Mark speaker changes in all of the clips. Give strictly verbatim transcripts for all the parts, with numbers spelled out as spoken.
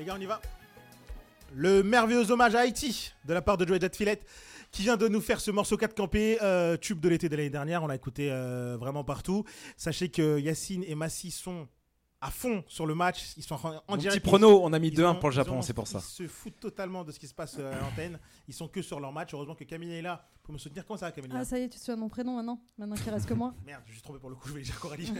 Speaker 1: Les gars, on y va. Le merveilleux hommage à Haïti de la part de Joey Jetfilet qui vient de nous faire ce morceau quatre campé, euh, tube de l'été de l'année dernière. On l'a écouté euh, vraiment partout. Sachez que Yacine et Massi sont à fond sur le match. Ils sont en, en direct.
Speaker 2: Petit prono, on a mis
Speaker 1: Ils
Speaker 2: deux un
Speaker 1: ont-
Speaker 2: pour le
Speaker 1: ils
Speaker 2: Japon,
Speaker 1: ont-
Speaker 2: c'est pour ça.
Speaker 1: Ils se foutent totalement de ce qui se passe euh, à l'antenne. Ils sont que sur leur match. Heureusement que Camille est là pour me soutenir. Comment ça va, Camille?
Speaker 3: Ah, ça y est, tu te souviens de mon prénom maintenant Maintenant qu'il reste que moi.
Speaker 1: Merde, je suis trompé pour le coup. Je voulais dire Coralie.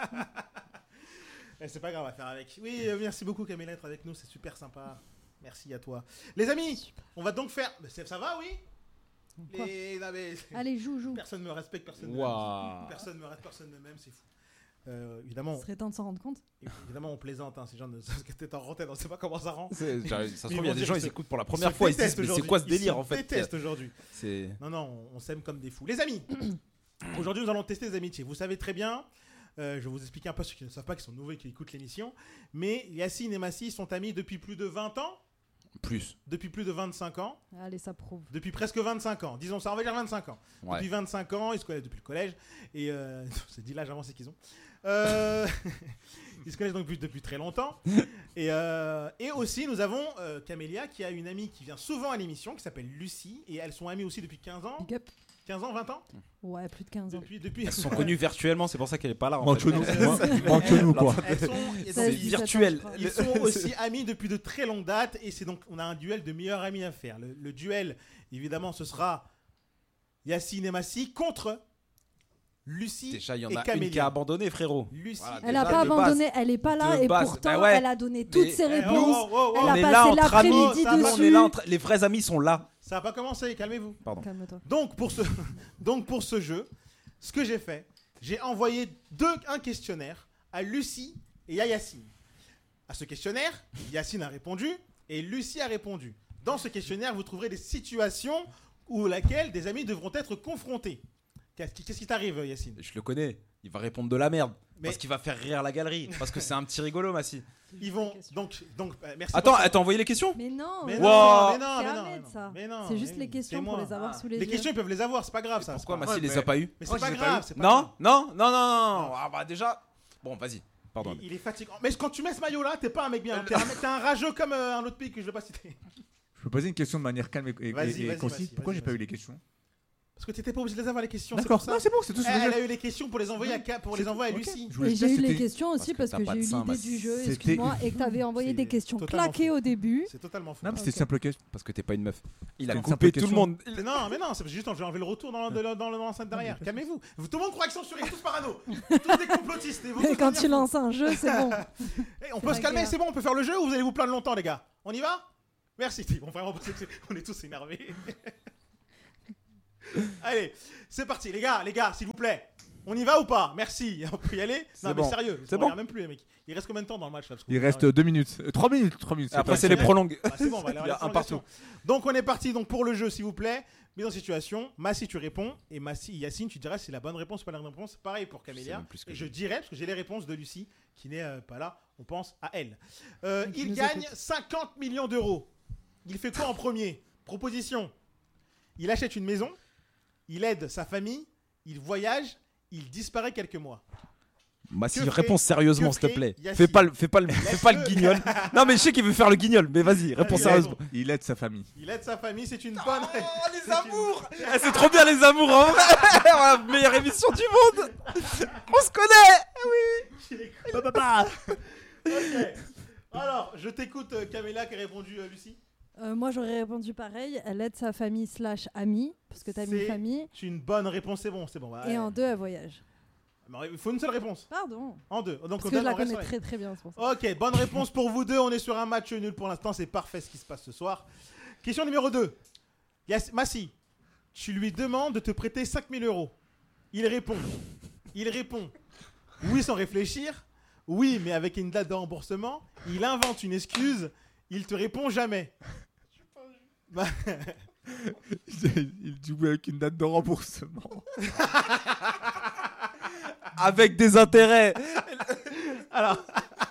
Speaker 1: Mais c'est pas grave, à faire avec. Oui, euh, merci beaucoup, Camille, d'être avec nous. C'est super sympa. Merci à toi. Les amis, on va donc faire. Ça, ça va, oui?
Speaker 3: Quoi
Speaker 1: Les... non, mais...
Speaker 3: Allez, joue, joue.
Speaker 1: Personne ne me respecte, personne ne
Speaker 2: Waouh.
Speaker 1: m'aime. Personne ne me respecte, personne ne m'aime, c'est fou. Euh, évidemment,
Speaker 3: Ce serait temps de s'en rendre compte.
Speaker 1: évidemment, on plaisante. Hein, ces gens ne savent que t'es en rentaine, on sait pas comment ça rend.
Speaker 2: C'est- Ça se
Speaker 1: Ils
Speaker 2: trouve, il y
Speaker 1: vont
Speaker 2: a des
Speaker 1: dire
Speaker 2: gens,
Speaker 1: qu'ils
Speaker 2: ils
Speaker 1: se-
Speaker 2: écoutent pour la
Speaker 1: Ils
Speaker 2: première
Speaker 1: se
Speaker 2: fois, ils se disent,
Speaker 1: détestent
Speaker 2: mais c'est
Speaker 1: aujourd'hui.
Speaker 2: quoi ce
Speaker 1: Ils
Speaker 2: délire
Speaker 1: se
Speaker 2: en fait?
Speaker 1: détestent aujourd'hui.
Speaker 2: C'est...
Speaker 1: Non, non, on s'aime comme des fous. Les amis, aujourd'hui, nous allons tester des amitiés. Vous savez très bien, euh, je vais vous expliquer un peu ceux qui ne savent pas, qui sont nouveaux et qui écoutent l'émission, mais Yacine et Massi sont amis depuis plus de vingt ans,
Speaker 2: Plus.
Speaker 1: depuis plus de vingt-cinq ans,
Speaker 3: Allez, ça prouve.
Speaker 1: depuis presque vingt-cinq ans. Disons ça, on va dire vingt-cinq ans.
Speaker 2: Ouais.
Speaker 1: Depuis vingt-cinq ans, ils se connaissent depuis le collège. Et euh, c'est dit l'âge avancé qu'ils ont. Euh, ils se connaissent donc depuis, depuis très longtemps. Et, euh, et aussi, nous avons euh, Camélia qui a une amie qui vient souvent à l'émission, qui s'appelle Lucie. Et elles sont amies aussi depuis quinze ans.
Speaker 3: Big up.
Speaker 1: quinze ans, vingt ans
Speaker 3: Ouais, plus de quinze ans.
Speaker 1: Depuis, depuis...
Speaker 2: Elles se sont connues virtuellement, c'est pour ça qu'elle est pas là en
Speaker 4: Manque
Speaker 2: fait.
Speaker 4: nous,
Speaker 1: fait.
Speaker 4: manque- manque nous quoi.
Speaker 1: Elles sont,
Speaker 3: Ça,
Speaker 1: elles sont-
Speaker 2: C'est
Speaker 3: dix-sept ans,
Speaker 2: virtuel.
Speaker 3: je crois.
Speaker 1: ils sont aussi amis depuis de très longues dates. Et c'est donc, on a un duel de meilleurs amis à faire. Le, le duel, évidemment, ce sera Yacine et Massi contre Lucie
Speaker 2: Déjà, il y en
Speaker 1: et
Speaker 2: a une
Speaker 1: Camélia.
Speaker 2: qui a abandonné, frérot.
Speaker 1: Lucie.
Speaker 2: Voilà,
Speaker 3: Elle a
Speaker 2: déjà,
Speaker 3: pas
Speaker 2: de base.
Speaker 3: abandonné, elle est pas là
Speaker 2: De
Speaker 3: et
Speaker 2: base,
Speaker 3: pourtant
Speaker 2: bah ouais.
Speaker 3: elle a donné toutes
Speaker 2: Mais-
Speaker 3: ses
Speaker 1: Eh, oh,
Speaker 3: réponses.
Speaker 1: oh, oh, oh.
Speaker 3: Elle
Speaker 2: On
Speaker 3: a
Speaker 2: est
Speaker 3: passé
Speaker 2: là entre amis.
Speaker 3: l'après-midi
Speaker 1: Ça va,
Speaker 2: On est
Speaker 3: dessus.
Speaker 2: là entre... Les vrais amis sont là.
Speaker 1: Ça n'a pas commencé, calmez-vous.
Speaker 2: Pardon.
Speaker 3: Calme-toi.
Speaker 1: Donc pour, ce, donc pour ce jeu, ce que j'ai fait, j'ai envoyé deux, un questionnaire à Lucie et à Yacine. À ce questionnaire, Yacine a répondu et Lucie a répondu. Dans ce questionnaire, vous trouverez des situations où laquelle des amis devront être confrontés. Qu'est-ce qui, qu'est-ce qui t'arrive, Yacine?
Speaker 2: Je le connais. Il va répondre de la merde.
Speaker 1: Mais-
Speaker 2: Parce qu'il va faire rire la galerie. Parce que c'est un petit rigolo, Massi.
Speaker 1: Ils vont donc donc euh, merci.
Speaker 2: Attends,
Speaker 1: pour ça.
Speaker 2: t'as envoyé les questions?
Speaker 3: Mais non,
Speaker 1: Mais
Speaker 2: Wow.
Speaker 1: non, mais non,
Speaker 3: c'est
Speaker 1: mais
Speaker 3: à
Speaker 1: non,
Speaker 3: Ahmed,
Speaker 1: mais
Speaker 3: ça.
Speaker 1: non, mais non,
Speaker 3: C'est juste
Speaker 1: mais
Speaker 3: les questions
Speaker 1: c'est
Speaker 3: pour
Speaker 1: moi.
Speaker 3: les avoir
Speaker 2: Ah.
Speaker 3: sous les,
Speaker 1: Les
Speaker 3: yeux.
Speaker 1: questions ils peuvent les avoir, c'est pas grave ça.
Speaker 2: Pourquoi
Speaker 1: c'est pas
Speaker 2: Massi
Speaker 1: grave.
Speaker 2: les a pas eu?
Speaker 1: Mais
Speaker 4: Moi,
Speaker 1: c'est pas
Speaker 4: je les ai pas
Speaker 1: grave,
Speaker 4: eu.
Speaker 1: c'est pas
Speaker 2: Non,
Speaker 1: grave.
Speaker 2: non, non, non, non. Ah bah déjà. Bon, vas-y. Pardon.
Speaker 1: Il, il est fatigant. Mais quand tu mets ce maillot là, t'es pas un mec bien. T'es un, t'es un rageux comme euh, un autre pays que je vais pas citer.
Speaker 4: Je peux poser une question de manière calme et, et-
Speaker 1: Vas-y,
Speaker 4: et
Speaker 1: vas-y,
Speaker 4: concise.
Speaker 1: vas-y,
Speaker 4: Pourquoi
Speaker 1: vas-y,
Speaker 4: j'ai pas
Speaker 1: vas-y.
Speaker 4: eu les questions?
Speaker 1: Parce que t'étais pas obligé de les avoir les questions.
Speaker 4: D'accord,
Speaker 1: C'est
Speaker 4: non,
Speaker 1: pour ça.
Speaker 4: c'est bon, c'est tout ce que je
Speaker 1: Elle,
Speaker 4: veux
Speaker 1: elle
Speaker 4: dire.
Speaker 1: a eu les questions pour les envoyer à Ca- pour les
Speaker 4: C'est
Speaker 1: envoyer à
Speaker 4: tout,
Speaker 1: Lucie.
Speaker 4: Je voulais
Speaker 3: Et
Speaker 4: juste
Speaker 3: j'ai eu
Speaker 4: dire,
Speaker 3: les
Speaker 4: c'était-
Speaker 3: questions aussi
Speaker 2: parce
Speaker 3: parce
Speaker 2: que
Speaker 3: que
Speaker 2: t'as
Speaker 3: j'ai
Speaker 2: pas
Speaker 3: eu
Speaker 2: de sein,
Speaker 3: l'idée
Speaker 2: Massi.
Speaker 3: du jeu,
Speaker 4: C'était-
Speaker 3: excuse-moi, et que t'avais envoyé
Speaker 1: C'est
Speaker 3: des questions
Speaker 1: totalement
Speaker 3: claquées
Speaker 1: faux.
Speaker 3: au début.
Speaker 1: C'est totalement faux.
Speaker 4: Non, mais c'était
Speaker 3: Ok.
Speaker 4: une simple question.
Speaker 2: Parce que t'es pas une meuf. Il a
Speaker 4: C'est une
Speaker 2: coupé
Speaker 4: simple
Speaker 2: tout le
Speaker 4: question.
Speaker 2: monde.
Speaker 1: Mais non, mais non, c'est juste j'ai enlevé le retour dans, dans, dans, dans l'enceinte derrière. Calmez-vous. Vous- Tout le monde croit qu'ils sont sur, ils sont tous parano. Tous des complotistes. Et vous
Speaker 3: Mais
Speaker 1: tous
Speaker 3: quand
Speaker 1: devenir
Speaker 3: tu
Speaker 1: fous.
Speaker 3: lances un jeu, c'est bon.
Speaker 1: Eh, on
Speaker 3: C'est
Speaker 1: peut
Speaker 3: la
Speaker 1: se calmer,
Speaker 3: guerre.
Speaker 1: c'est bon, on peut faire le jeu ou vous allez vous plaindre longtemps, les gars? On y va? Merci. Bon, vraiment, parce que c'est- on est tous énervés. Allez, c'est parti, les gars, les gars, s'il vous plaît. On y va ou pas? Merci. On peut y aller?
Speaker 2: C'est
Speaker 1: Non, mais
Speaker 2: bon.
Speaker 1: sérieux.
Speaker 2: C'est
Speaker 1: on
Speaker 2: bon.
Speaker 1: regarde même plus, les mecs. Il reste combien de temps dans le match là? Parce que
Speaker 4: Il
Speaker 1: vous-
Speaker 4: reste deux minutes. Euh, trois minutes. Trois minutes.
Speaker 2: Après,
Speaker 4: pas-
Speaker 2: c'est les prolongues.
Speaker 1: Ah, c'est bon, on va aller
Speaker 2: Il y a
Speaker 1: à la
Speaker 2: un partout.
Speaker 1: prolongation. Donc, on est parti donc, pour le jeu, s'il vous plaît. Mise en situation. Massi, tu réponds. Et Massi, Yacine, tu diras si c'est la bonne réponse ou pas la bonne réponse. Pareil pour
Speaker 2: Je sais
Speaker 1: Camélia.
Speaker 2: même plus ce que
Speaker 1: Et
Speaker 2: j'ai
Speaker 1: je dirai, parce que j'ai les réponses de Lucie, qui n'est euh, pas là. On pense à elle. Euh,
Speaker 3: Donc,
Speaker 1: il
Speaker 3: nous
Speaker 1: gagne
Speaker 3: écoute.
Speaker 1: cinquante millions d'euros. Il fait quoi en premier? Proposition. Il achète une maison. Il aide sa famille. Il voyage. Il disparaît quelques mois.
Speaker 2: Massi,
Speaker 1: Que
Speaker 2: réponds
Speaker 1: ferait-
Speaker 2: sérieusement,
Speaker 1: que
Speaker 2: s'il te
Speaker 1: ferait
Speaker 2: plaît.
Speaker 1: Yacine?
Speaker 2: Fais pas le, fais pas le, fais pas le guignol. Non, mais je sais qu'il veut faire le guignol, mais vas-y, réponds
Speaker 1: Allez,
Speaker 2: sérieusement.
Speaker 1: raison.
Speaker 4: Il aide sa famille.
Speaker 1: Il aide sa famille. C'est une bonne.
Speaker 2: Oh, les
Speaker 1: C'est
Speaker 2: amours Eh, c'est trop bien, les amours, en vrai. La meilleure émission du monde. On se connaît.
Speaker 1: une-
Speaker 4: Papa.
Speaker 1: Ok. Alors, je t'écoute, euh, Camélia, qui a répondu euh, Lucie.
Speaker 3: Euh, moi, j'aurais répondu pareil. Elle aide sa famille slash amie, parce que t'as mis
Speaker 1: C'est-
Speaker 3: famille.
Speaker 1: C'est une bonne réponse, c'est bon, c'est bon.
Speaker 3: Et en deux, elle voyage.
Speaker 1: Mais Il faut une seule réponse.
Speaker 3: Pardon.
Speaker 1: En deux. Donc,
Speaker 3: Parce
Speaker 1: on
Speaker 3: que je
Speaker 1: donne-
Speaker 3: la
Speaker 1: on reste
Speaker 3: connais
Speaker 1: sur les-
Speaker 3: très très bien, c'est pour ça.
Speaker 1: Ok, bonne réponse pour vous deux. On est sur un match nul pour l'instant. C'est parfait ce qui se passe ce soir. Question numéro deux. Yass- Massi, tu lui demandes de te prêter cinq mille euros. Il répond. Il répond. Oui, sans réfléchir. Oui, mais avec une date de remboursement. Il invente une excuse. Il te répond jamais. Bah,
Speaker 4: Il joue avec une date de remboursement.
Speaker 2: Avec des intérêts.
Speaker 1: alors,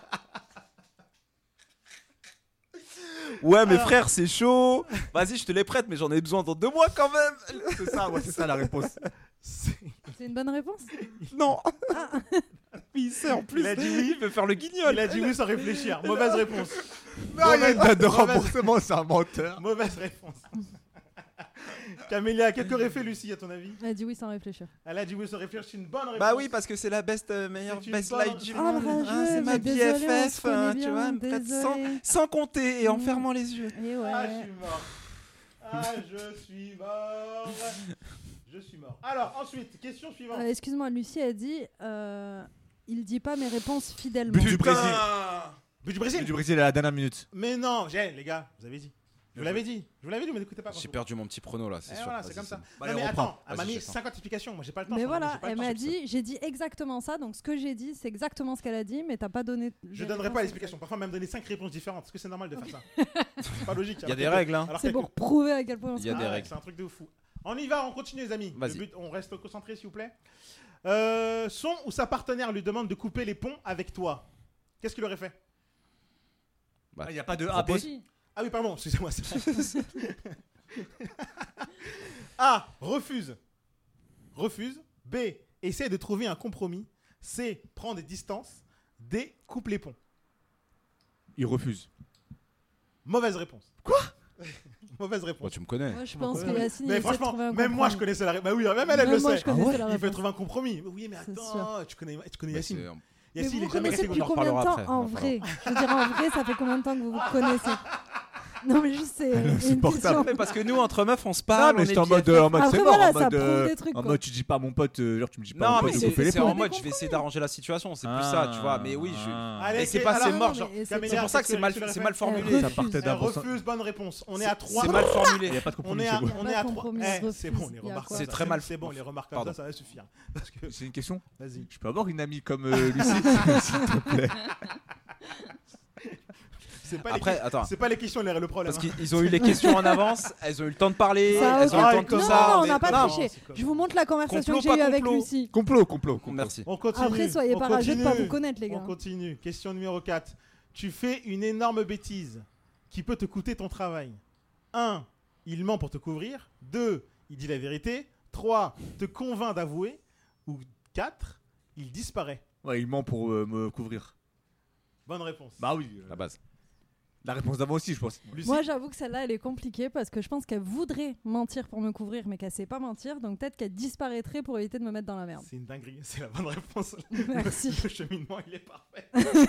Speaker 2: Ouais, mais
Speaker 1: Alors-
Speaker 2: frère, c'est chaud. Vas-y, je te les prête, mais j'en ai besoin dans deux mois quand même.
Speaker 4: C'est ça, ouais, c'est ça la réponse.
Speaker 1: c'est-
Speaker 3: C'est une bonne réponse.
Speaker 2: Non. Oui, il sait en plus.
Speaker 1: Il a dit oui.
Speaker 2: Il veut faire le guignol.
Speaker 1: Il a dit oui sans réfléchir. Mauvaise réponse.
Speaker 4: Non, il y a une date de
Speaker 1: Mauvaise-
Speaker 4: remboursement, c'est un menteur.
Speaker 1: Mauvaise réponse. Camélia, qu'est-ce qu'aurait fait Lucie à ton avis?
Speaker 3: Elle a dit oui sans réfléchir.
Speaker 1: Elle a dit oui sans réfléchir, c'est une bonne réponse.
Speaker 2: Bah oui, parce que c'est la best euh, meilleure
Speaker 1: C'est une
Speaker 2: best
Speaker 1: bonne-
Speaker 2: life du
Speaker 1: Ah,
Speaker 3: Ah,
Speaker 2: monde.
Speaker 3: bravo,
Speaker 2: Ah, c'est ma
Speaker 3: mais désolée, on
Speaker 2: B F
Speaker 3: se
Speaker 2: F,
Speaker 3: connaît
Speaker 2: hein, tu
Speaker 3: bien,
Speaker 2: vois, elle me prête sans,
Speaker 3: désolée.
Speaker 2: sans compter et en
Speaker 3: Mm.
Speaker 2: fermant les yeux.
Speaker 3: Et ouais.
Speaker 1: Ah, je suis mort. Ah, je suis mort. Je suis mort. Alors, ensuite, question suivante.
Speaker 3: Euh, Excuse-moi, Lucie a dit euh, il dit pas mes réponses fidèlement.
Speaker 4: But du
Speaker 1: Putain.
Speaker 4: Brésil.
Speaker 1: But du Brésil.
Speaker 4: Du Brésil à la dernière minute.
Speaker 1: Mais non, j'ai, les gars, vous avez dit. Je vous l'avais dit. Je vous l'avais dit, mais n'écoutez pas.
Speaker 2: J'ai perdu mon petit prono là, c'est
Speaker 1: Et
Speaker 2: sûr.
Speaker 1: voilà, c'est
Speaker 2: Vas-y,
Speaker 1: comme ça.
Speaker 4: Bah,
Speaker 1: non,
Speaker 4: allez,
Speaker 1: mais
Speaker 4: on reprend.
Speaker 1: attends, elle m'a
Speaker 2: Vas-y,
Speaker 1: mis
Speaker 2: j'attends.
Speaker 1: cinquante explications. Moi, j'ai pas le temps.
Speaker 3: Mais
Speaker 1: j'ai
Speaker 3: voilà,
Speaker 1: pas le
Speaker 3: elle
Speaker 1: temps
Speaker 3: m'a
Speaker 1: sur ça.
Speaker 3: dit, j'ai dit exactement ça, donc ce que j'ai dit, c'est exactement ce qu'elle a dit, mais t'as pas donné.
Speaker 1: Je
Speaker 3: les
Speaker 1: donnerai
Speaker 3: réponses
Speaker 1: pas l'explication. Parfois, même donner cinq réponses différentes. Est-ce que c'est normal de faire ça? C'est pas logique.
Speaker 2: Il y a
Speaker 1: alors
Speaker 2: des
Speaker 1: que-
Speaker 2: règles, hein.
Speaker 1: alors
Speaker 3: C'est
Speaker 1: que-
Speaker 3: pour prouver à quel point on se
Speaker 2: Il y a
Speaker 1: Ah
Speaker 2: des
Speaker 1: ouais,
Speaker 2: règles.
Speaker 1: C'est un truc de fou. On y va, on continue, les amis. Le
Speaker 2: Vas-y.
Speaker 1: but, on reste concentré, s'il vous plaît. Euh, son ou sa partenaire lui demande de couper les ponts avec toi. Qu'est-ce qu'il aurait fait?
Speaker 2: Bah,
Speaker 4: Il n'y a pas de A, B.
Speaker 2: propose.
Speaker 1: Ah oui, pardon, excusez-moi. c'est vrai. A. Refuse. Refuse. B. Essaie de trouver un compromis. C. Prend des distances. D. Coupe les ponts.
Speaker 4: Il refuse.
Speaker 1: Mauvaise réponse. Quoi? Mauvaise
Speaker 2: Bon,
Speaker 1: réponse.
Speaker 2: tu me connais.
Speaker 3: Moi, je pense
Speaker 1: Ouais,
Speaker 3: que
Speaker 1: ouais.
Speaker 3: Yacine, il
Speaker 1: Mais
Speaker 3: essaie de
Speaker 1: franchement,
Speaker 3: trouver un
Speaker 1: même moi je
Speaker 3: compromis.
Speaker 1: connaissais la réponse. Bah oui, même elle, elle
Speaker 3: Même
Speaker 1: le
Speaker 3: moi,
Speaker 1: sait.
Speaker 3: je connaissais
Speaker 4: ouais
Speaker 3: la
Speaker 1: Il veut
Speaker 3: réponse.
Speaker 1: trouver un compromis. Oui, mais
Speaker 3: C'est
Speaker 1: attends,
Speaker 3: sûr.
Speaker 1: tu connais, tu connais
Speaker 2: Bah,
Speaker 1: Yacine.
Speaker 2: c'est-
Speaker 3: Mais
Speaker 1: Yacine,
Speaker 3: vous
Speaker 1: il
Speaker 3: vous
Speaker 1: est jamais
Speaker 3: connaissez
Speaker 1: resté
Speaker 3: depuis
Speaker 2: on en
Speaker 1: comme
Speaker 3: combien de
Speaker 2: reparlera
Speaker 3: temps
Speaker 2: après,
Speaker 3: en
Speaker 2: on en
Speaker 3: vrai? Je veux dire, en vrai, ça fait combien de temps que vous vous connaissez? Non, mais juste, c'est une
Speaker 4: insupportable.
Speaker 3: question.
Speaker 2: Mais parce que nous, entre meufs, on se
Speaker 4: Non,
Speaker 2: parle.
Speaker 4: mais
Speaker 2: on
Speaker 4: j'étais
Speaker 2: est
Speaker 4: en mode,
Speaker 2: B F F.
Speaker 4: euh, en mode
Speaker 3: Après,
Speaker 4: c'est mort.
Speaker 3: voilà,
Speaker 4: En
Speaker 3: ça
Speaker 4: mode,
Speaker 3: prouve
Speaker 4: euh,
Speaker 3: des trucs,
Speaker 4: en
Speaker 3: quoi.
Speaker 4: mode, tu dis pas à mon pote, euh, genre tu me dis pas à
Speaker 2: Non,
Speaker 4: mon
Speaker 2: mais
Speaker 4: pote de
Speaker 2: c'est
Speaker 4: couper les
Speaker 2: c'est en
Speaker 4: ponts.
Speaker 2: mode, je vais essayer d'arranger la situation. C'est plus ça, tu vois. Mais oui, je.
Speaker 4: Ah.
Speaker 2: Mais c'est pas
Speaker 1: alors-
Speaker 2: c'est
Speaker 3: non,
Speaker 2: mort,
Speaker 3: mais
Speaker 2: genre.
Speaker 3: c'est-
Speaker 1: Camélia,
Speaker 2: C'est pour ça que c'est mal,
Speaker 1: qu'est-ce que tu
Speaker 2: c'est
Speaker 1: l'as
Speaker 2: mal
Speaker 1: fait
Speaker 2: formulé.
Speaker 4: Ça
Speaker 3: refuse.
Speaker 4: partait
Speaker 1: Elle
Speaker 4: d'un bon sens.
Speaker 1: refuse, bonne réponse. On est à trois.
Speaker 2: C'est mal
Speaker 4: Il
Speaker 2: formulé.
Speaker 4: n'y a pas de
Speaker 1: On
Speaker 4: compromis
Speaker 1: est
Speaker 4: chez
Speaker 1: à,
Speaker 4: vous.
Speaker 1: on
Speaker 3: Pas
Speaker 1: est à
Speaker 3: de
Speaker 1: trois.
Speaker 3: compromis,
Speaker 1: Eh,
Speaker 3: refuse.
Speaker 1: c'est bon, les
Speaker 3: Il y a
Speaker 1: remarques.
Speaker 3: quoi
Speaker 2: C'est
Speaker 1: ça,
Speaker 2: très mal.
Speaker 1: C'est bon, les remarques comme
Speaker 2: Pardon.
Speaker 1: ça, ça va suffire. Parce que,
Speaker 4: C'est une question.
Speaker 1: vas-y.
Speaker 4: Je peux avoir une amie comme euh, Lucie, s'il te plaît.
Speaker 1: C'est pas,
Speaker 2: Après,
Speaker 1: les,
Speaker 2: attends.
Speaker 1: c'est pas les questions, les- le problème.
Speaker 2: Parce
Speaker 1: hein.
Speaker 2: qu'ils ont eu les questions en avance, elles ont eu le temps de parler,
Speaker 3: Ça a
Speaker 2: elles ont eu
Speaker 3: aucun-
Speaker 2: le temps de tout
Speaker 3: Non,
Speaker 2: ça.
Speaker 3: non, on
Speaker 2: mais-
Speaker 3: n'a pas
Speaker 2: non,
Speaker 3: triché.
Speaker 1: c'est comme-
Speaker 3: Je vous montre la conversation
Speaker 2: Complot,
Speaker 3: que j'ai eue
Speaker 2: pas
Speaker 3: avec
Speaker 2: complot.
Speaker 3: Lucie.
Speaker 4: Complot, complot. complot.
Speaker 2: Merci.
Speaker 1: On continue.
Speaker 3: Après, soyez
Speaker 1: on
Speaker 3: pas rageux de pas
Speaker 1: continue.
Speaker 3: vous connaître, les
Speaker 1: On
Speaker 3: gars.
Speaker 1: continue. Question numéro quatre. Tu fais une énorme bêtise qui peut te coûter ton travail. un. Il ment pour te couvrir. deux. Il dit la vérité. trois. Te convainc d'avouer. Ou quatre. Il disparaît.
Speaker 4: Ouais, il ment pour euh, me couvrir.
Speaker 1: Bonne réponse.
Speaker 4: Bah oui. euh,
Speaker 2: La base.
Speaker 4: La réponse d'avant aussi, je pense.
Speaker 1: Lucie.
Speaker 3: Moi, j'avoue que celle-là, elle est compliquée parce que je pense qu'elle voudrait mentir pour me couvrir, mais qu'elle sait pas mentir. Donc peut-être qu'elle disparaîtrait pour éviter de me mettre dans la merde.
Speaker 1: C'est une dinguerie. C'est la bonne réponse.
Speaker 3: Merci.
Speaker 1: Le cheminement, il est parfait.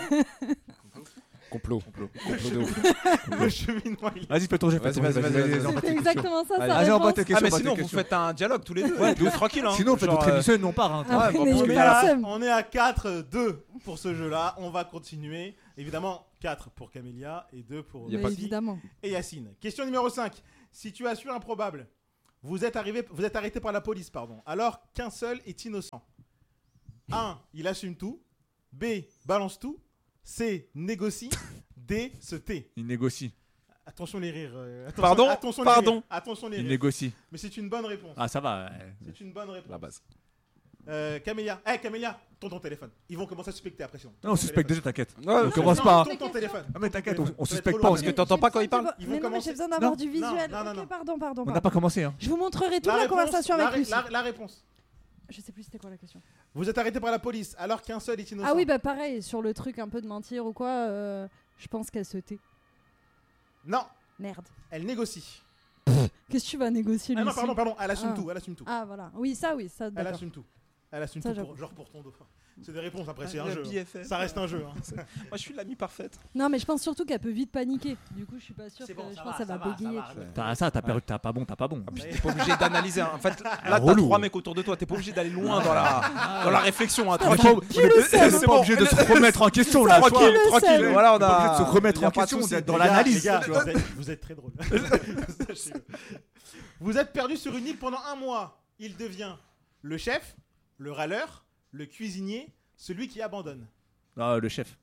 Speaker 2: Complot.
Speaker 4: Complot.
Speaker 2: Complot de ouf.
Speaker 1: Le cheminement, il est
Speaker 4: Vas-y, fais ton jet.
Speaker 2: Vas-y,
Speaker 4: fais ton jet,
Speaker 2: vas-y, vas-y, vas-y.
Speaker 4: envoie
Speaker 3: C'est
Speaker 4: tes questions.
Speaker 3: exactement ça,
Speaker 2: Allez.
Speaker 3: sa
Speaker 4: Vas-y, envoie
Speaker 3: réponse.
Speaker 4: tes
Speaker 2: Ah,
Speaker 4: questions.
Speaker 2: mais
Speaker 4: envoie tes
Speaker 2: sinon, vous
Speaker 4: questions.
Speaker 2: faites un dialogue tous les deux. Ouais, nous tranquille. Hein.
Speaker 4: Sinon, on fait
Speaker 2: Genre,
Speaker 4: d'autres
Speaker 2: euh,
Speaker 4: émissions et nous on part. hein.
Speaker 3: Après,
Speaker 2: Ouais, bon,
Speaker 3: mais
Speaker 2: parce
Speaker 3: j'ai
Speaker 2: que
Speaker 3: pas
Speaker 1: là,
Speaker 3: le seum.
Speaker 1: on est à quatre deux pour ce jeu-là. On va continuer. Évidemment, quatre pour Camélia et deux pour
Speaker 2: Y a
Speaker 3: Mais
Speaker 2: pas-
Speaker 1: Lucie
Speaker 3: évidemment.
Speaker 1: et Yacine. Question numéro cinq. Situation improbable. Vous êtes, arrivé, vous êtes arrêté par la police, pardon, alors qu'un seul est innocent. un. Il assume tout. B. Balance tout. C. Négocie. D. Se tait.
Speaker 4: Il négocie.
Speaker 1: Attention les rires. euh, attention,
Speaker 2: Pardon
Speaker 1: attention
Speaker 2: Pardon
Speaker 1: Les rires, attention les
Speaker 4: Il
Speaker 1: rires.
Speaker 4: négocie.
Speaker 1: Mais c'est une bonne réponse.
Speaker 4: Ah, ça va. ouais.
Speaker 1: C'est une bonne réponse.
Speaker 2: La base.
Speaker 1: Euh, Camélia. Eh, Camélia, tourne ton téléphone. Ils vont commencer à suspecter après sinon.
Speaker 4: Non, on suspecte déjà, t'inquiète.
Speaker 2: Ouais,
Speaker 4: On
Speaker 2: ok.
Speaker 4: commence
Speaker 1: Non,
Speaker 4: pas. hein.
Speaker 1: Tourne ton téléphone.
Speaker 4: Ah, mais t'inquiète, on, on
Speaker 1: Ça va être
Speaker 4: suspecte
Speaker 1: trop
Speaker 4: pas.
Speaker 1: long.
Speaker 4: on se-
Speaker 2: que t'entends pas quand il parle
Speaker 1: Ils vont
Speaker 3: Mais non, mais
Speaker 1: commencer-
Speaker 3: j'ai besoin d'avoir
Speaker 4: Non.
Speaker 3: du visuel.
Speaker 1: Non, non,
Speaker 3: Ok,
Speaker 1: non.
Speaker 3: pardon, pardon.
Speaker 4: On n'a
Speaker 3: pardon.
Speaker 4: pas commencé. Hein.
Speaker 3: Je vous montrerai toute
Speaker 1: La
Speaker 3: la,
Speaker 1: réponse,
Speaker 3: conversation
Speaker 1: la,
Speaker 3: avec
Speaker 1: ré-
Speaker 3: Lucie.
Speaker 1: la- la réponse.
Speaker 3: Je sais plus c'était quoi la question.
Speaker 1: Vous êtes arrêté par la police alors qu'un seul est innocent.
Speaker 3: Ah oui, bah pareil, sur le truc un peu de mentir ou quoi, euh, je pense qu'elle se tait.
Speaker 1: Non,
Speaker 3: Merde.
Speaker 1: elle négocie.
Speaker 3: Qu'est-ce que tu vas négocier,
Speaker 1: Ah non,
Speaker 3: Lucie
Speaker 1: pardon, pardon, elle assume
Speaker 3: Ah.
Speaker 1: tout, elle assume tout.
Speaker 3: Ah voilà. Oui, ça, oui, ça,
Speaker 1: Elle
Speaker 3: d'accord.
Speaker 1: assume tout. Elle assume
Speaker 3: Ça,
Speaker 1: tout,
Speaker 3: j'avoue.
Speaker 1: pour, genre pour ton dauphin. C'est des réponses après, c'est
Speaker 2: Ah,
Speaker 1: un
Speaker 2: la
Speaker 1: jeu.
Speaker 2: B F F.
Speaker 1: Ça reste un jeu. hein.
Speaker 2: Moi, je suis l'amie parfaite.
Speaker 3: Non, mais je pense surtout qu'elle peut vite paniquer. Du coup, je suis pas sûre
Speaker 1: C'est
Speaker 3: que
Speaker 1: bon,
Speaker 3: je
Speaker 1: ça
Speaker 3: pense
Speaker 1: va,
Speaker 3: qu'elle
Speaker 1: ça
Speaker 3: va
Speaker 1: va,
Speaker 3: bégayer.
Speaker 1: ça va.
Speaker 3: tu vois.
Speaker 4: T'as ça, t'as perdu, t'as pas bon, t'as pas bon.
Speaker 2: T'es pas obligé d'analyser. hein. En fait, là, t'as
Speaker 4: relou.
Speaker 2: trois mecs autour de toi. T'es pas obligé d'aller loin dans la, dans la réflexion. Hein.
Speaker 4: On est
Speaker 2: Tranquille.
Speaker 4: pas- on est
Speaker 3: le
Speaker 4: pas-
Speaker 3: seum.
Speaker 4: c'est pas obligé de se remettre en question là. tu vois.
Speaker 2: Tranquille,
Speaker 3: le
Speaker 2: tranquille.
Speaker 3: seum.
Speaker 2: Voilà, on
Speaker 4: On est pas obligé
Speaker 2: a.
Speaker 4: de se remettre
Speaker 2: y a
Speaker 4: en
Speaker 2: pas de
Speaker 4: question,
Speaker 2: souci.
Speaker 4: d'être dans
Speaker 1: Les gars,
Speaker 4: l'analyse.
Speaker 1: les gars, vous êtes, vous êtes très drôles. Sachez-le. Vous êtes perdu sur une île pendant un mois. Il devient le chef, le râleur, le cuisinier, celui qui abandonne.
Speaker 4: Ah, le chef.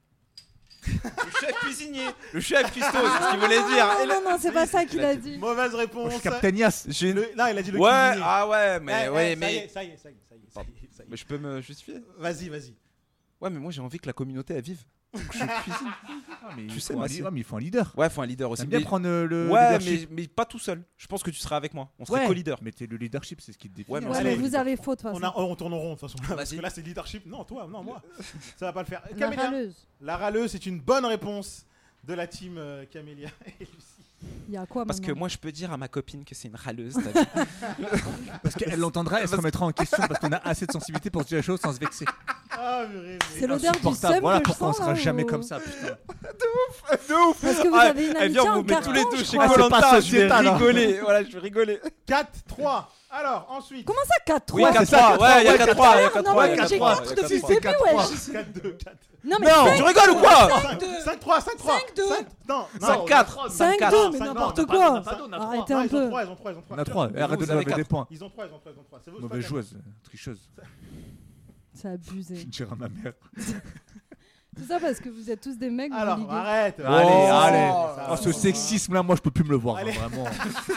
Speaker 2: Le chef cuisinier. Le chef cuistot, c'est ce qu'il voulait dire.
Speaker 3: Non, non, non, c'est pas ça qu'il a dit.
Speaker 1: Mauvaise
Speaker 4: Moi,
Speaker 1: réponse.
Speaker 4: je suis Captain Yass.
Speaker 2: J'ai une-
Speaker 1: Le- Là, il a dit le
Speaker 2: Ouais,
Speaker 1: cuisinier.
Speaker 2: ah ouais, mais
Speaker 1: Eh,
Speaker 2: ouais,
Speaker 1: eh, ça y est,
Speaker 2: mais.
Speaker 1: ça y est, ça y est, ça y est, ça y est, ça y est, ça y est.
Speaker 2: Mais je peux me justifier.
Speaker 1: Vas-y, vas-y.
Speaker 2: Ouais, mais moi j'ai envie que la communauté elle vive. Je cuisine.
Speaker 4: Ah, mais
Speaker 2: Tu
Speaker 4: il
Speaker 2: sais,
Speaker 4: faut un
Speaker 2: Massy.
Speaker 4: li- ouais, mais il faut un leader.
Speaker 2: Ouais, faut un leader aussi.
Speaker 4: T'aimes bien
Speaker 2: Mais-
Speaker 4: prendre euh, le
Speaker 2: Ouais,
Speaker 4: leadership.
Speaker 2: mais, mais pas tout seul. Je pense que tu seras avec moi. On serait
Speaker 4: Ouais,
Speaker 2: co-leader.
Speaker 4: mais t'es le leadership, c'est ce qui te définit.
Speaker 2: Ouais, mais
Speaker 3: Ouais,
Speaker 1: Allez,
Speaker 3: mais vous avez faux de toute
Speaker 1: On,
Speaker 3: façon.
Speaker 1: a, on tourne en rond de toute façon. Parce
Speaker 2: Vas-y.
Speaker 1: que là, c'est leadership. Non, toi, non, moi. Ça va pas le faire.
Speaker 3: La
Speaker 1: Camélia.
Speaker 3: râleuse.
Speaker 1: La râleuse, c'est une bonne réponse de la team euh, Camélia et Lucie.
Speaker 3: Il y a quoi
Speaker 2: Parce que
Speaker 3: maintenant
Speaker 2: moi, je peux dire à ma copine que c'est une râleuse. t'as vu.
Speaker 4: Parce qu'elle l'entendra, elle se remettra en question parce qu'on a assez de sensibilité pour se dire les choses sans se vexer.
Speaker 1: Ah, purée, mais-
Speaker 3: C'est l'odeur du
Speaker 4: Insupportable.
Speaker 3: seum
Speaker 4: Voilà
Speaker 3: que je
Speaker 4: pourquoi on
Speaker 3: sens,
Speaker 4: sera
Speaker 3: là,
Speaker 4: jamais
Speaker 3: ou-
Speaker 4: comme ça, putain.
Speaker 2: De ouf.
Speaker 3: Parce que vous
Speaker 2: Ah,
Speaker 3: avez une
Speaker 2: eh,
Speaker 3: amitié
Speaker 2: viens, on
Speaker 3: en
Speaker 2: vous met tous les
Speaker 3: carton,
Speaker 2: deux
Speaker 3: je
Speaker 2: chez
Speaker 3: crois.
Speaker 4: c'est pas
Speaker 2: Koh-Lanta. Je vais
Speaker 4: sociétal, hein.
Speaker 2: rigoler. Voilà, je vais rigoler.
Speaker 1: quatre trois. Alors, ensuite.
Speaker 3: Comment ça, quatre trois
Speaker 2: Oui, quatre trois. Ouais, il y a quatre trois. Il y a quatre
Speaker 3: Non,
Speaker 2: trois.
Speaker 3: mais
Speaker 2: il y a
Speaker 3: j'ai
Speaker 2: quatre trois,
Speaker 3: quatre
Speaker 2: il y a
Speaker 3: depuis
Speaker 2: quatre
Speaker 3: le
Speaker 2: trois.
Speaker 3: début, wesh.
Speaker 1: quatre deux, quatre.
Speaker 3: Non, mais
Speaker 2: Non,
Speaker 3: cinq-
Speaker 2: tu rigoles ou quoi
Speaker 1: cinq trois, cinq trois.
Speaker 3: cinq deux.
Speaker 1: Non,
Speaker 2: cinq quatre.
Speaker 3: cinq
Speaker 2: quatre.
Speaker 3: deux, mais
Speaker 1: cinq,
Speaker 3: n'importe
Speaker 1: non,
Speaker 3: quoi.
Speaker 1: on a pas deux, on a pas
Speaker 3: Arrêtez
Speaker 1: Non,
Speaker 3: un
Speaker 1: ils ont
Speaker 3: peu.
Speaker 1: trois, ils ont trois, ils ont trois.
Speaker 4: On a trois.
Speaker 1: Ils
Speaker 4: Et arrête de
Speaker 2: vous
Speaker 4: nous
Speaker 2: avez
Speaker 4: enlever des
Speaker 2: quatre.
Speaker 4: points.
Speaker 1: ont trois, ils ont trois, ils ont trois. C'est vous,
Speaker 4: Mauvaise
Speaker 1: c'est pas
Speaker 4: joueuse, tricheuse.
Speaker 3: C'est abusé.
Speaker 4: Je dirais à ma mère.
Speaker 3: Tout ça parce que vous êtes tous des mecs. vous
Speaker 1: Alors,
Speaker 3: liguez.
Speaker 1: arrête.
Speaker 4: Allez,
Speaker 2: Oh,
Speaker 4: allez.
Speaker 1: ça
Speaker 4: Oh,
Speaker 1: va.
Speaker 4: ce sexisme là, moi je peux plus me le voir, hein,
Speaker 1: Allez.
Speaker 4: vraiment.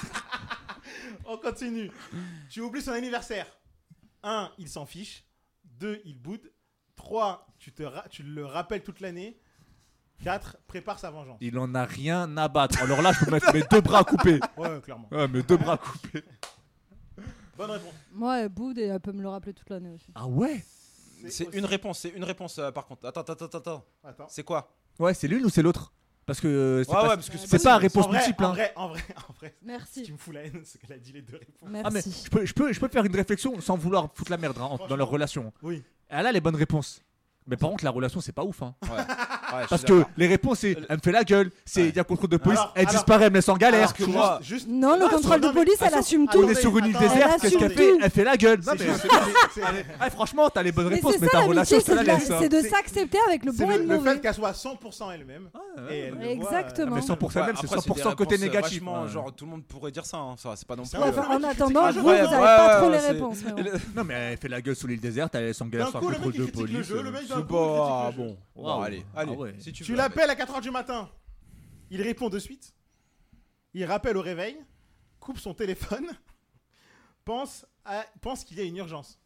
Speaker 1: On continue. Tu oublies son anniversaire. un. Il s'en fiche. deux. Il boude. trois. Tu, te ra- tu le rappelles toute l'année. quatre. Prépare sa vengeance.
Speaker 4: Il en a rien à battre. Alors là, je peux mettre mes deux bras coupés.
Speaker 1: Ouais, clairement.
Speaker 4: Ouais, mes deux bras coupés.
Speaker 1: Bonne réponse.
Speaker 3: Moi, elle boude et elle peut me le rappeler toute l'année aussi.
Speaker 4: Ah ouais.
Speaker 2: C'est une réponse. C'est une réponse euh, par contre. Attends, attends, attends, attends.
Speaker 1: Attends.
Speaker 2: C'est quoi?
Speaker 4: Ouais, c'est l'une ou c'est l'autre? Parce que euh, c'est
Speaker 2: Ouais,
Speaker 4: pas,
Speaker 2: ouais, parce que
Speaker 4: c'est
Speaker 3: c'est
Speaker 4: pas
Speaker 3: pas
Speaker 4: à réponse
Speaker 1: en vrai,
Speaker 4: multiple.
Speaker 1: En
Speaker 4: Hein.
Speaker 1: vrai, en vrai, en vrai. Ce qui
Speaker 3: Merci.
Speaker 1: me fout la haine, c'est qu'elle a dit les deux réponses.
Speaker 4: Ah, mais
Speaker 3: Merci.
Speaker 4: je peux, je, peux, je peux faire une réflexion sans vouloir foutre la merde hein, en- dans leur relation.
Speaker 1: Oui.
Speaker 4: Elle a les bonnes réponses. Mais par contre, la relation, c'est pas ouf. Hein.
Speaker 2: Ouais. Ouais, je
Speaker 4: Parce
Speaker 2: suis
Speaker 4: que
Speaker 2: d'accord.
Speaker 4: les réponses, c'est elle me fait la gueule, c'est il
Speaker 2: Ouais.
Speaker 4: y a contrôle de police,
Speaker 1: Alors,
Speaker 4: elle
Speaker 1: alors-
Speaker 4: disparaît, elle me laisse en galère.
Speaker 2: alors que
Speaker 4: Tu
Speaker 2: moi-
Speaker 4: vois,
Speaker 1: Juste.
Speaker 3: Non, le
Speaker 1: Non,
Speaker 3: contrôle
Speaker 1: non,
Speaker 3: de
Speaker 1: mais
Speaker 3: police, elle
Speaker 1: attends,
Speaker 3: assume
Speaker 1: attends,
Speaker 3: tout.
Speaker 4: on est sur une île
Speaker 1: attends,
Speaker 4: déserte,
Speaker 3: elle
Speaker 4: qu'est-ce qu'elle
Speaker 3: assume
Speaker 4: fait?
Speaker 3: tout.
Speaker 4: Elle fait la gueule. Non,
Speaker 1: C'est
Speaker 4: mais
Speaker 1: juste- c'est-
Speaker 4: Allez, allez, franchement, t'as les bonnes
Speaker 3: Mais
Speaker 4: réponses,
Speaker 3: c'est
Speaker 4: mais
Speaker 3: ça
Speaker 4: ta relation,
Speaker 3: l'amitié,
Speaker 4: je te
Speaker 3: c'est
Speaker 4: la
Speaker 3: de la-
Speaker 4: laisse. hein.
Speaker 3: c'est de
Speaker 1: C'est-
Speaker 3: s'accepter avec le
Speaker 1: C'est
Speaker 3: bon et
Speaker 1: le,
Speaker 3: le
Speaker 1: le fait
Speaker 3: mauvais.
Speaker 1: qu'elle soit cent pour cent elle-même.
Speaker 4: Ouais,
Speaker 1: Et elle
Speaker 4: ouais.
Speaker 1: le voit,
Speaker 3: Exactement.
Speaker 4: Mais cent pour cent
Speaker 2: Ouais,
Speaker 4: elle-même, c'est
Speaker 2: après,
Speaker 4: cent pour
Speaker 2: des
Speaker 4: cent côté
Speaker 2: réponses, euh,
Speaker 4: négatif.
Speaker 2: vachement,
Speaker 4: Ouais.
Speaker 2: genre tout le monde pourrait dire ça. hein. Ça, c'est pas non
Speaker 1: C'est
Speaker 2: plus.
Speaker 1: vrai,
Speaker 3: Enfin,
Speaker 1: le
Speaker 3: en
Speaker 1: mec qui
Speaker 3: attendant,
Speaker 1: critique
Speaker 3: vous,
Speaker 1: le
Speaker 3: vous
Speaker 1: jeu.
Speaker 3: avez
Speaker 2: Ouais,
Speaker 3: pas
Speaker 2: ouais,
Speaker 3: trop les
Speaker 2: ouais, c'est-
Speaker 3: réponses. mais bon.
Speaker 4: Non, mais elle fait la gueule sous l'île déserte, elle laisse en galère
Speaker 1: D'un
Speaker 4: sur un
Speaker 1: coup, le
Speaker 4: contrôle
Speaker 1: mec
Speaker 4: de
Speaker 1: il critique le
Speaker 4: police.
Speaker 1: jeu, le mec d'un
Speaker 2: C'est
Speaker 1: coup il
Speaker 2: pas
Speaker 1: critique le jeu.
Speaker 2: bon. Bon,
Speaker 4: Waouh.
Speaker 2: allez,
Speaker 4: Ah
Speaker 2: allez.
Speaker 4: ouais.
Speaker 2: Si tu
Speaker 1: Tu
Speaker 2: veux.
Speaker 1: l'appelles à quatre heures du matin. Il répond de suite. Il rappelle au réveil. Coupe son téléphone. Pense, à- pense qu'il y a une urgence.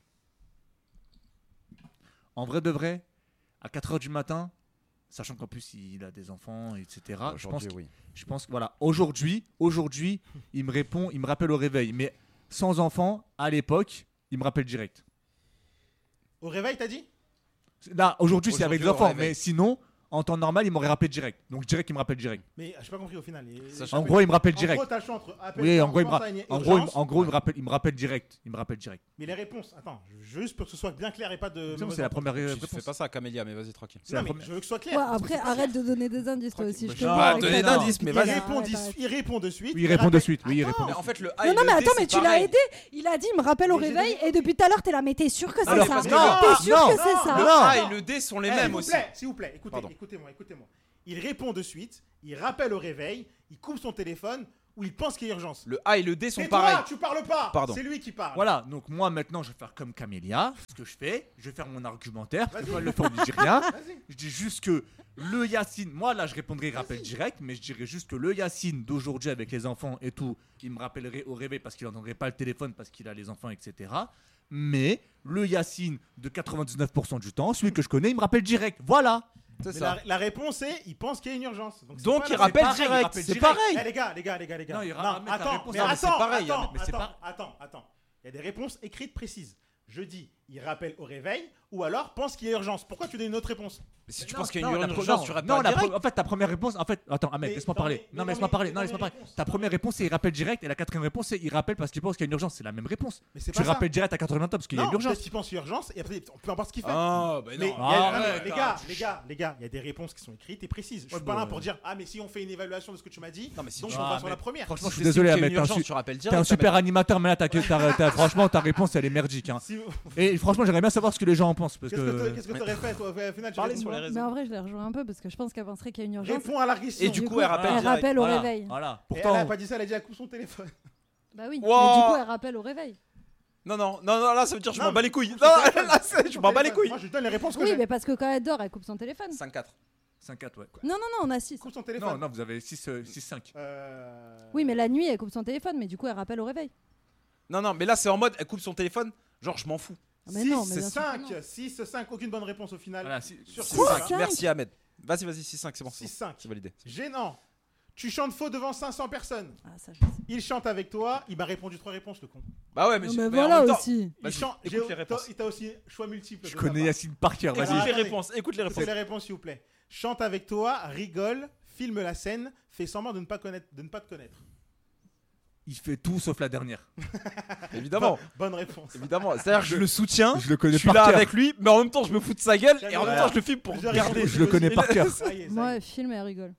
Speaker 4: En vrai de vrai, à quatre heures du matin, sachant qu'en plus il a des enfants, et cetera. Je pense,
Speaker 2: Aujourd'hui,
Speaker 4: que-
Speaker 2: oui.
Speaker 4: je pense que voilà, aujourd'hui, aujourd'hui, il me répond, il me rappelle au réveil. Mais sans enfant, à l'époque, il me rappelle direct.
Speaker 1: Au réveil, t'as dit?
Speaker 4: Là, aujourd'hui, c'est avec des
Speaker 2: Aujourd'hui, au
Speaker 4: enfants,
Speaker 2: réveil.
Speaker 4: mais sinon, en temps normal, il m'aurait rappelé direct. Donc direct, il me rappelle direct.
Speaker 1: Mais j'ai pas compris au final. Il-
Speaker 2: Sachant-
Speaker 4: En gros, il me rappelle
Speaker 1: En
Speaker 4: direct.
Speaker 1: gros, t'as le choix entre appel,
Speaker 4: Oui, en
Speaker 1: pense
Speaker 4: gros, il me,
Speaker 1: à
Speaker 4: ra-
Speaker 1: une
Speaker 4: en gros, il me-
Speaker 1: urgence.
Speaker 4: en gros, il me rappelle, il me rappelle direct. Il me rappelle direct.
Speaker 1: Mais les réponses, attends, juste pour que ce soit bien clair et pas de.
Speaker 4: C'est
Speaker 1: mauvaise
Speaker 4: la
Speaker 1: réponse.
Speaker 4: première
Speaker 2: Tu
Speaker 4: réponse.
Speaker 2: fais pas ça à Camélia, mais vas-y, tranquille.
Speaker 4: C'est
Speaker 1: Non,
Speaker 4: la
Speaker 1: mais
Speaker 4: première.
Speaker 1: je veux que ce soit clair.
Speaker 3: Ouais,
Speaker 1: parce que
Speaker 3: après,
Speaker 1: c'est pas
Speaker 3: arrête
Speaker 1: clair.
Speaker 3: de donner des indices toi aussi. Je te
Speaker 4: Non,
Speaker 3: vois
Speaker 2: pas
Speaker 3: avec
Speaker 2: donner
Speaker 3: ta-
Speaker 2: d'indices, mais
Speaker 1: Il
Speaker 2: vas-y.
Speaker 1: répond,
Speaker 3: Arrête,
Speaker 1: dis-
Speaker 3: arrête.
Speaker 1: il répond de suite.
Speaker 4: Oui, il répond de suite. Oui, il répond de
Speaker 2: Mais en
Speaker 4: suite.
Speaker 2: fait, le A
Speaker 3: Non,
Speaker 2: et
Speaker 3: non,
Speaker 2: le
Speaker 3: mais
Speaker 2: D,
Speaker 3: attends,
Speaker 2: c'est
Speaker 3: mais tu l'as
Speaker 2: pareil.
Speaker 3: aidé. Il a dit, il me rappelle au
Speaker 1: Mais j'ai
Speaker 3: réveil.
Speaker 1: donné-
Speaker 3: Et depuis tout à l'heure, t'es là, mais t'es sûr que c'est
Speaker 2: Alors,
Speaker 3: ça?
Speaker 2: parce que-
Speaker 3: T'es
Speaker 4: Non,
Speaker 3: sûr
Speaker 4: non,
Speaker 3: que c'est ça?
Speaker 2: Le
Speaker 4: Non.
Speaker 2: A et le D sont les
Speaker 1: Eh,
Speaker 2: mêmes
Speaker 1: s'il vous
Speaker 2: aussi.
Speaker 1: plaît, s'il vous plaît, écoutez,
Speaker 2: Pardon.
Speaker 1: écoutez-moi, écoutez-moi. Il répond de suite, il rappelle au réveil, il coupe son téléphone ou il pense qu'il y a urgence.
Speaker 2: Le A et le D sont
Speaker 1: C'est
Speaker 2: pareils.
Speaker 1: toi, tu parles pas.
Speaker 2: Pardon.
Speaker 1: C'est lui qui parle.
Speaker 4: Voilà, donc moi maintenant je vais faire comme Camélia. Ce que je fais, je vais faire mon argumentaire. Parce que
Speaker 1: Vas-y.
Speaker 4: moi, le fait, on ne dit rien.
Speaker 1: Vas-y.
Speaker 4: Je dis juste que le Yacine, moi là je répondrai rappel direct, mais je dirais juste que le Yacine d'aujourd'hui avec les enfants et tout, il me rappellerait au réveil parce qu'il n'entendrait pas le téléphone parce qu'il a les enfants, et cetera. Mais le Yacine de quatre-vingt-dix-neuf pour cent du temps, celui que je connais, il me rappelle direct. Voilà.
Speaker 2: C'est
Speaker 1: Mais
Speaker 2: ça.
Speaker 1: la, la réponse est, il pense qu'il y a une urgence. c'est
Speaker 2: Donc
Speaker 1: pas
Speaker 2: il
Speaker 1: la-
Speaker 2: rappelle
Speaker 4: pareil, il
Speaker 2: direct.
Speaker 4: rappelle
Speaker 2: C'est
Speaker 4: direct.
Speaker 2: pareil.
Speaker 1: Eh les gars, les gars, les gars, les gars.
Speaker 4: Non, il ramène ta
Speaker 1: attends,
Speaker 4: réponse.
Speaker 1: mais
Speaker 2: Non, mais
Speaker 1: attends,
Speaker 2: c'est pareil,
Speaker 1: attends,
Speaker 4: mais c'est
Speaker 1: attends,
Speaker 4: pas-
Speaker 1: attends, attends. Il y a des réponses écrites précises. Je dis, il rappelle au réveil ou alors pense qu'il y a urgence. Pourquoi tu donnes une autre réponse?
Speaker 2: Mais si tu
Speaker 4: Non,
Speaker 2: penses qu'il y a
Speaker 4: non,
Speaker 2: une
Speaker 4: la
Speaker 2: urgence,
Speaker 4: pre-
Speaker 2: tu
Speaker 4: non,
Speaker 2: rappelles
Speaker 4: non, la
Speaker 2: direct.
Speaker 4: pre- en fait, ta première réponse, en fait, attends, Ahmed,
Speaker 1: Mais
Speaker 4: laisse-moi
Speaker 1: dans
Speaker 4: parler.
Speaker 1: mes- mais
Speaker 4: non, mais
Speaker 1: dans
Speaker 4: laisse-moi
Speaker 1: mes-
Speaker 4: parler.
Speaker 1: mais
Speaker 4: Non,
Speaker 1: dans
Speaker 4: laisse-moi
Speaker 1: mes
Speaker 4: parler.
Speaker 1: réponses.
Speaker 4: Ta première réponse, c'est il rappelle direct, et la quatrième réponse, c'est il rappelle parce qu'il pense qu'il y a une urgence. C'est la même réponse.
Speaker 1: Mais c'est
Speaker 4: Tu
Speaker 1: pas ça.
Speaker 4: rappelles direct à quatre-vingts ans parce qu'il y a
Speaker 1: Non,
Speaker 4: une urgence.
Speaker 1: peut-être qu'il pense qu'il y a urgence et après, peu importe ce qu'il fait.
Speaker 2: Ah, bah
Speaker 1: Mais
Speaker 2: non.
Speaker 1: il y a-
Speaker 4: Ah,
Speaker 1: non, mais
Speaker 4: ouais,
Speaker 1: les
Speaker 4: t'as-
Speaker 1: gars, les gars, les gars, il y a des réponses qui sont écrites et précises. Je suis
Speaker 4: Ouais,
Speaker 1: pas
Speaker 4: bah,
Speaker 1: là pour
Speaker 4: ouais.
Speaker 1: dire ah mais si on fait une évaluation de ce que tu m'as dit,
Speaker 2: Non, mais si
Speaker 1: donc
Speaker 2: tu-
Speaker 1: on
Speaker 4: Ah,
Speaker 1: va sur
Speaker 4: mais
Speaker 1: la première.
Speaker 4: Franchement, je suis
Speaker 2: Si
Speaker 4: désolé,
Speaker 2: t'estimes qu'il y a
Speaker 4: Ahmed.
Speaker 2: une
Speaker 4: T'es un
Speaker 2: urgence,
Speaker 4: su-
Speaker 2: tu rappelles
Speaker 4: T'es un
Speaker 2: direct.
Speaker 4: super animateur, mais là, t'as- t'as- t'as- franchement, ta réponse, elle est merdique. hein.
Speaker 1: Si vous-
Speaker 4: Et franchement, j'aimerais bien savoir ce que les gens en pensent. Parce
Speaker 1: Qu'est-ce que
Speaker 4: que.
Speaker 1: t'a- qu'est-ce que t'aurais fait toi? Au final, tu
Speaker 2: Parlez
Speaker 1: réponds
Speaker 2: sur les
Speaker 1: quoi
Speaker 2: réseaux.
Speaker 3: Mais en vrai, je les rejoins un peu parce que je pense qu'elle penserait qu'il y a une urgence.
Speaker 1: Réponds à la question.
Speaker 2: Et du coup, elle rappelle
Speaker 3: Elle
Speaker 2: direct.
Speaker 3: rappelle au
Speaker 4: Voilà,
Speaker 3: réveil.
Speaker 4: Voilà.
Speaker 1: Et elle a
Speaker 4: Pourtant.
Speaker 1: pas dit ça, elle a dit elle coupe son téléphone.
Speaker 3: Bah oui.
Speaker 2: Wow.
Speaker 3: Mais du coup, elle rappelle au réveil.
Speaker 2: Non, non, non, non, là ça veut dire je
Speaker 1: Non,
Speaker 2: m'en bats
Speaker 1: mais-
Speaker 2: les couilles. Non,
Speaker 1: Coupe son téléphone.
Speaker 2: là c'est- je m'en bats les couilles.
Speaker 1: Moi, je lui donne les réponses que
Speaker 3: Oui,
Speaker 1: j'ai.
Speaker 3: mais parce que quand elle dort, elle coupe son téléphone.
Speaker 2: cinq quatre.
Speaker 4: cinq quatre, ouais.
Speaker 3: Non, non, non, on a six.
Speaker 1: Coupe son
Speaker 4: Non,
Speaker 1: téléphone.
Speaker 4: non, vous avez six cinq.
Speaker 1: Euh,
Speaker 3: Oui, mais la nuit, elle coupe son téléphone, mais du coup, elle rappelle au réveil.
Speaker 2: Non, non, mais là c'est en mode elle coupe son téléphone. Genre je m'en fous.
Speaker 3: Ah, mais non, mais
Speaker 1: six,
Speaker 3: bien sûr que
Speaker 1: cinq,
Speaker 3: non.
Speaker 1: six, cinq, aucune bonne réponse au final.
Speaker 4: Voilà, si-
Speaker 1: Sur
Speaker 3: Six,
Speaker 1: ce,
Speaker 3: cinq.
Speaker 1: là.
Speaker 2: Merci Ahmed. Vas-y, vas-y, six cinq, c'est bon.
Speaker 1: six
Speaker 2: c'est bon.
Speaker 1: cinq.
Speaker 2: C'est validé.
Speaker 1: Gênant. Tu chantes faux devant cinq cents personnes.
Speaker 3: Ah, ça, je sais.
Speaker 1: Il chante avec toi. Il m'a répondu trois réponses, le con.
Speaker 2: Bah ouais, mais,
Speaker 3: Non,
Speaker 2: j'ai-
Speaker 3: mais
Speaker 2: mais en
Speaker 3: voilà
Speaker 2: même temps-
Speaker 3: aussi.
Speaker 1: Il
Speaker 2: Vas-y,
Speaker 1: chante.
Speaker 2: écoute
Speaker 1: j'ai-
Speaker 2: les réponses.
Speaker 1: Il t'a aussi choix multiples.
Speaker 4: Je
Speaker 1: de
Speaker 4: connais
Speaker 1: ta part.
Speaker 4: Yacine par cœur,
Speaker 1: Écoute
Speaker 2: Écoute
Speaker 4: vas-y.
Speaker 1: Ah,
Speaker 2: les
Speaker 1: attendez.
Speaker 2: réponses, écoute les
Speaker 1: Écoutez
Speaker 2: réponses.
Speaker 1: les réponses, s'il vous plaît. Chante avec toi, rigole, filme la scène, fais semblant de ne pas connaître, de ne pas te connaître.
Speaker 4: Il fait tout sauf la dernière.
Speaker 2: Évidemment,
Speaker 1: Bonne réponse.
Speaker 2: évidemment. C'est-à-dire que je le soutiens,
Speaker 4: Je le connais
Speaker 2: je suis
Speaker 4: par
Speaker 2: là
Speaker 4: cœur.
Speaker 2: avec lui, mais en même temps, je me fous de sa gueule et en même
Speaker 1: Voilà.
Speaker 2: temps, je le filme pour
Speaker 1: Plusieurs
Speaker 2: garder.
Speaker 1: réponses.
Speaker 4: Je le connais par cœur.
Speaker 1: Ça y est, ça y
Speaker 3: Moi,
Speaker 1: est.
Speaker 3: elle filme et elle rigole.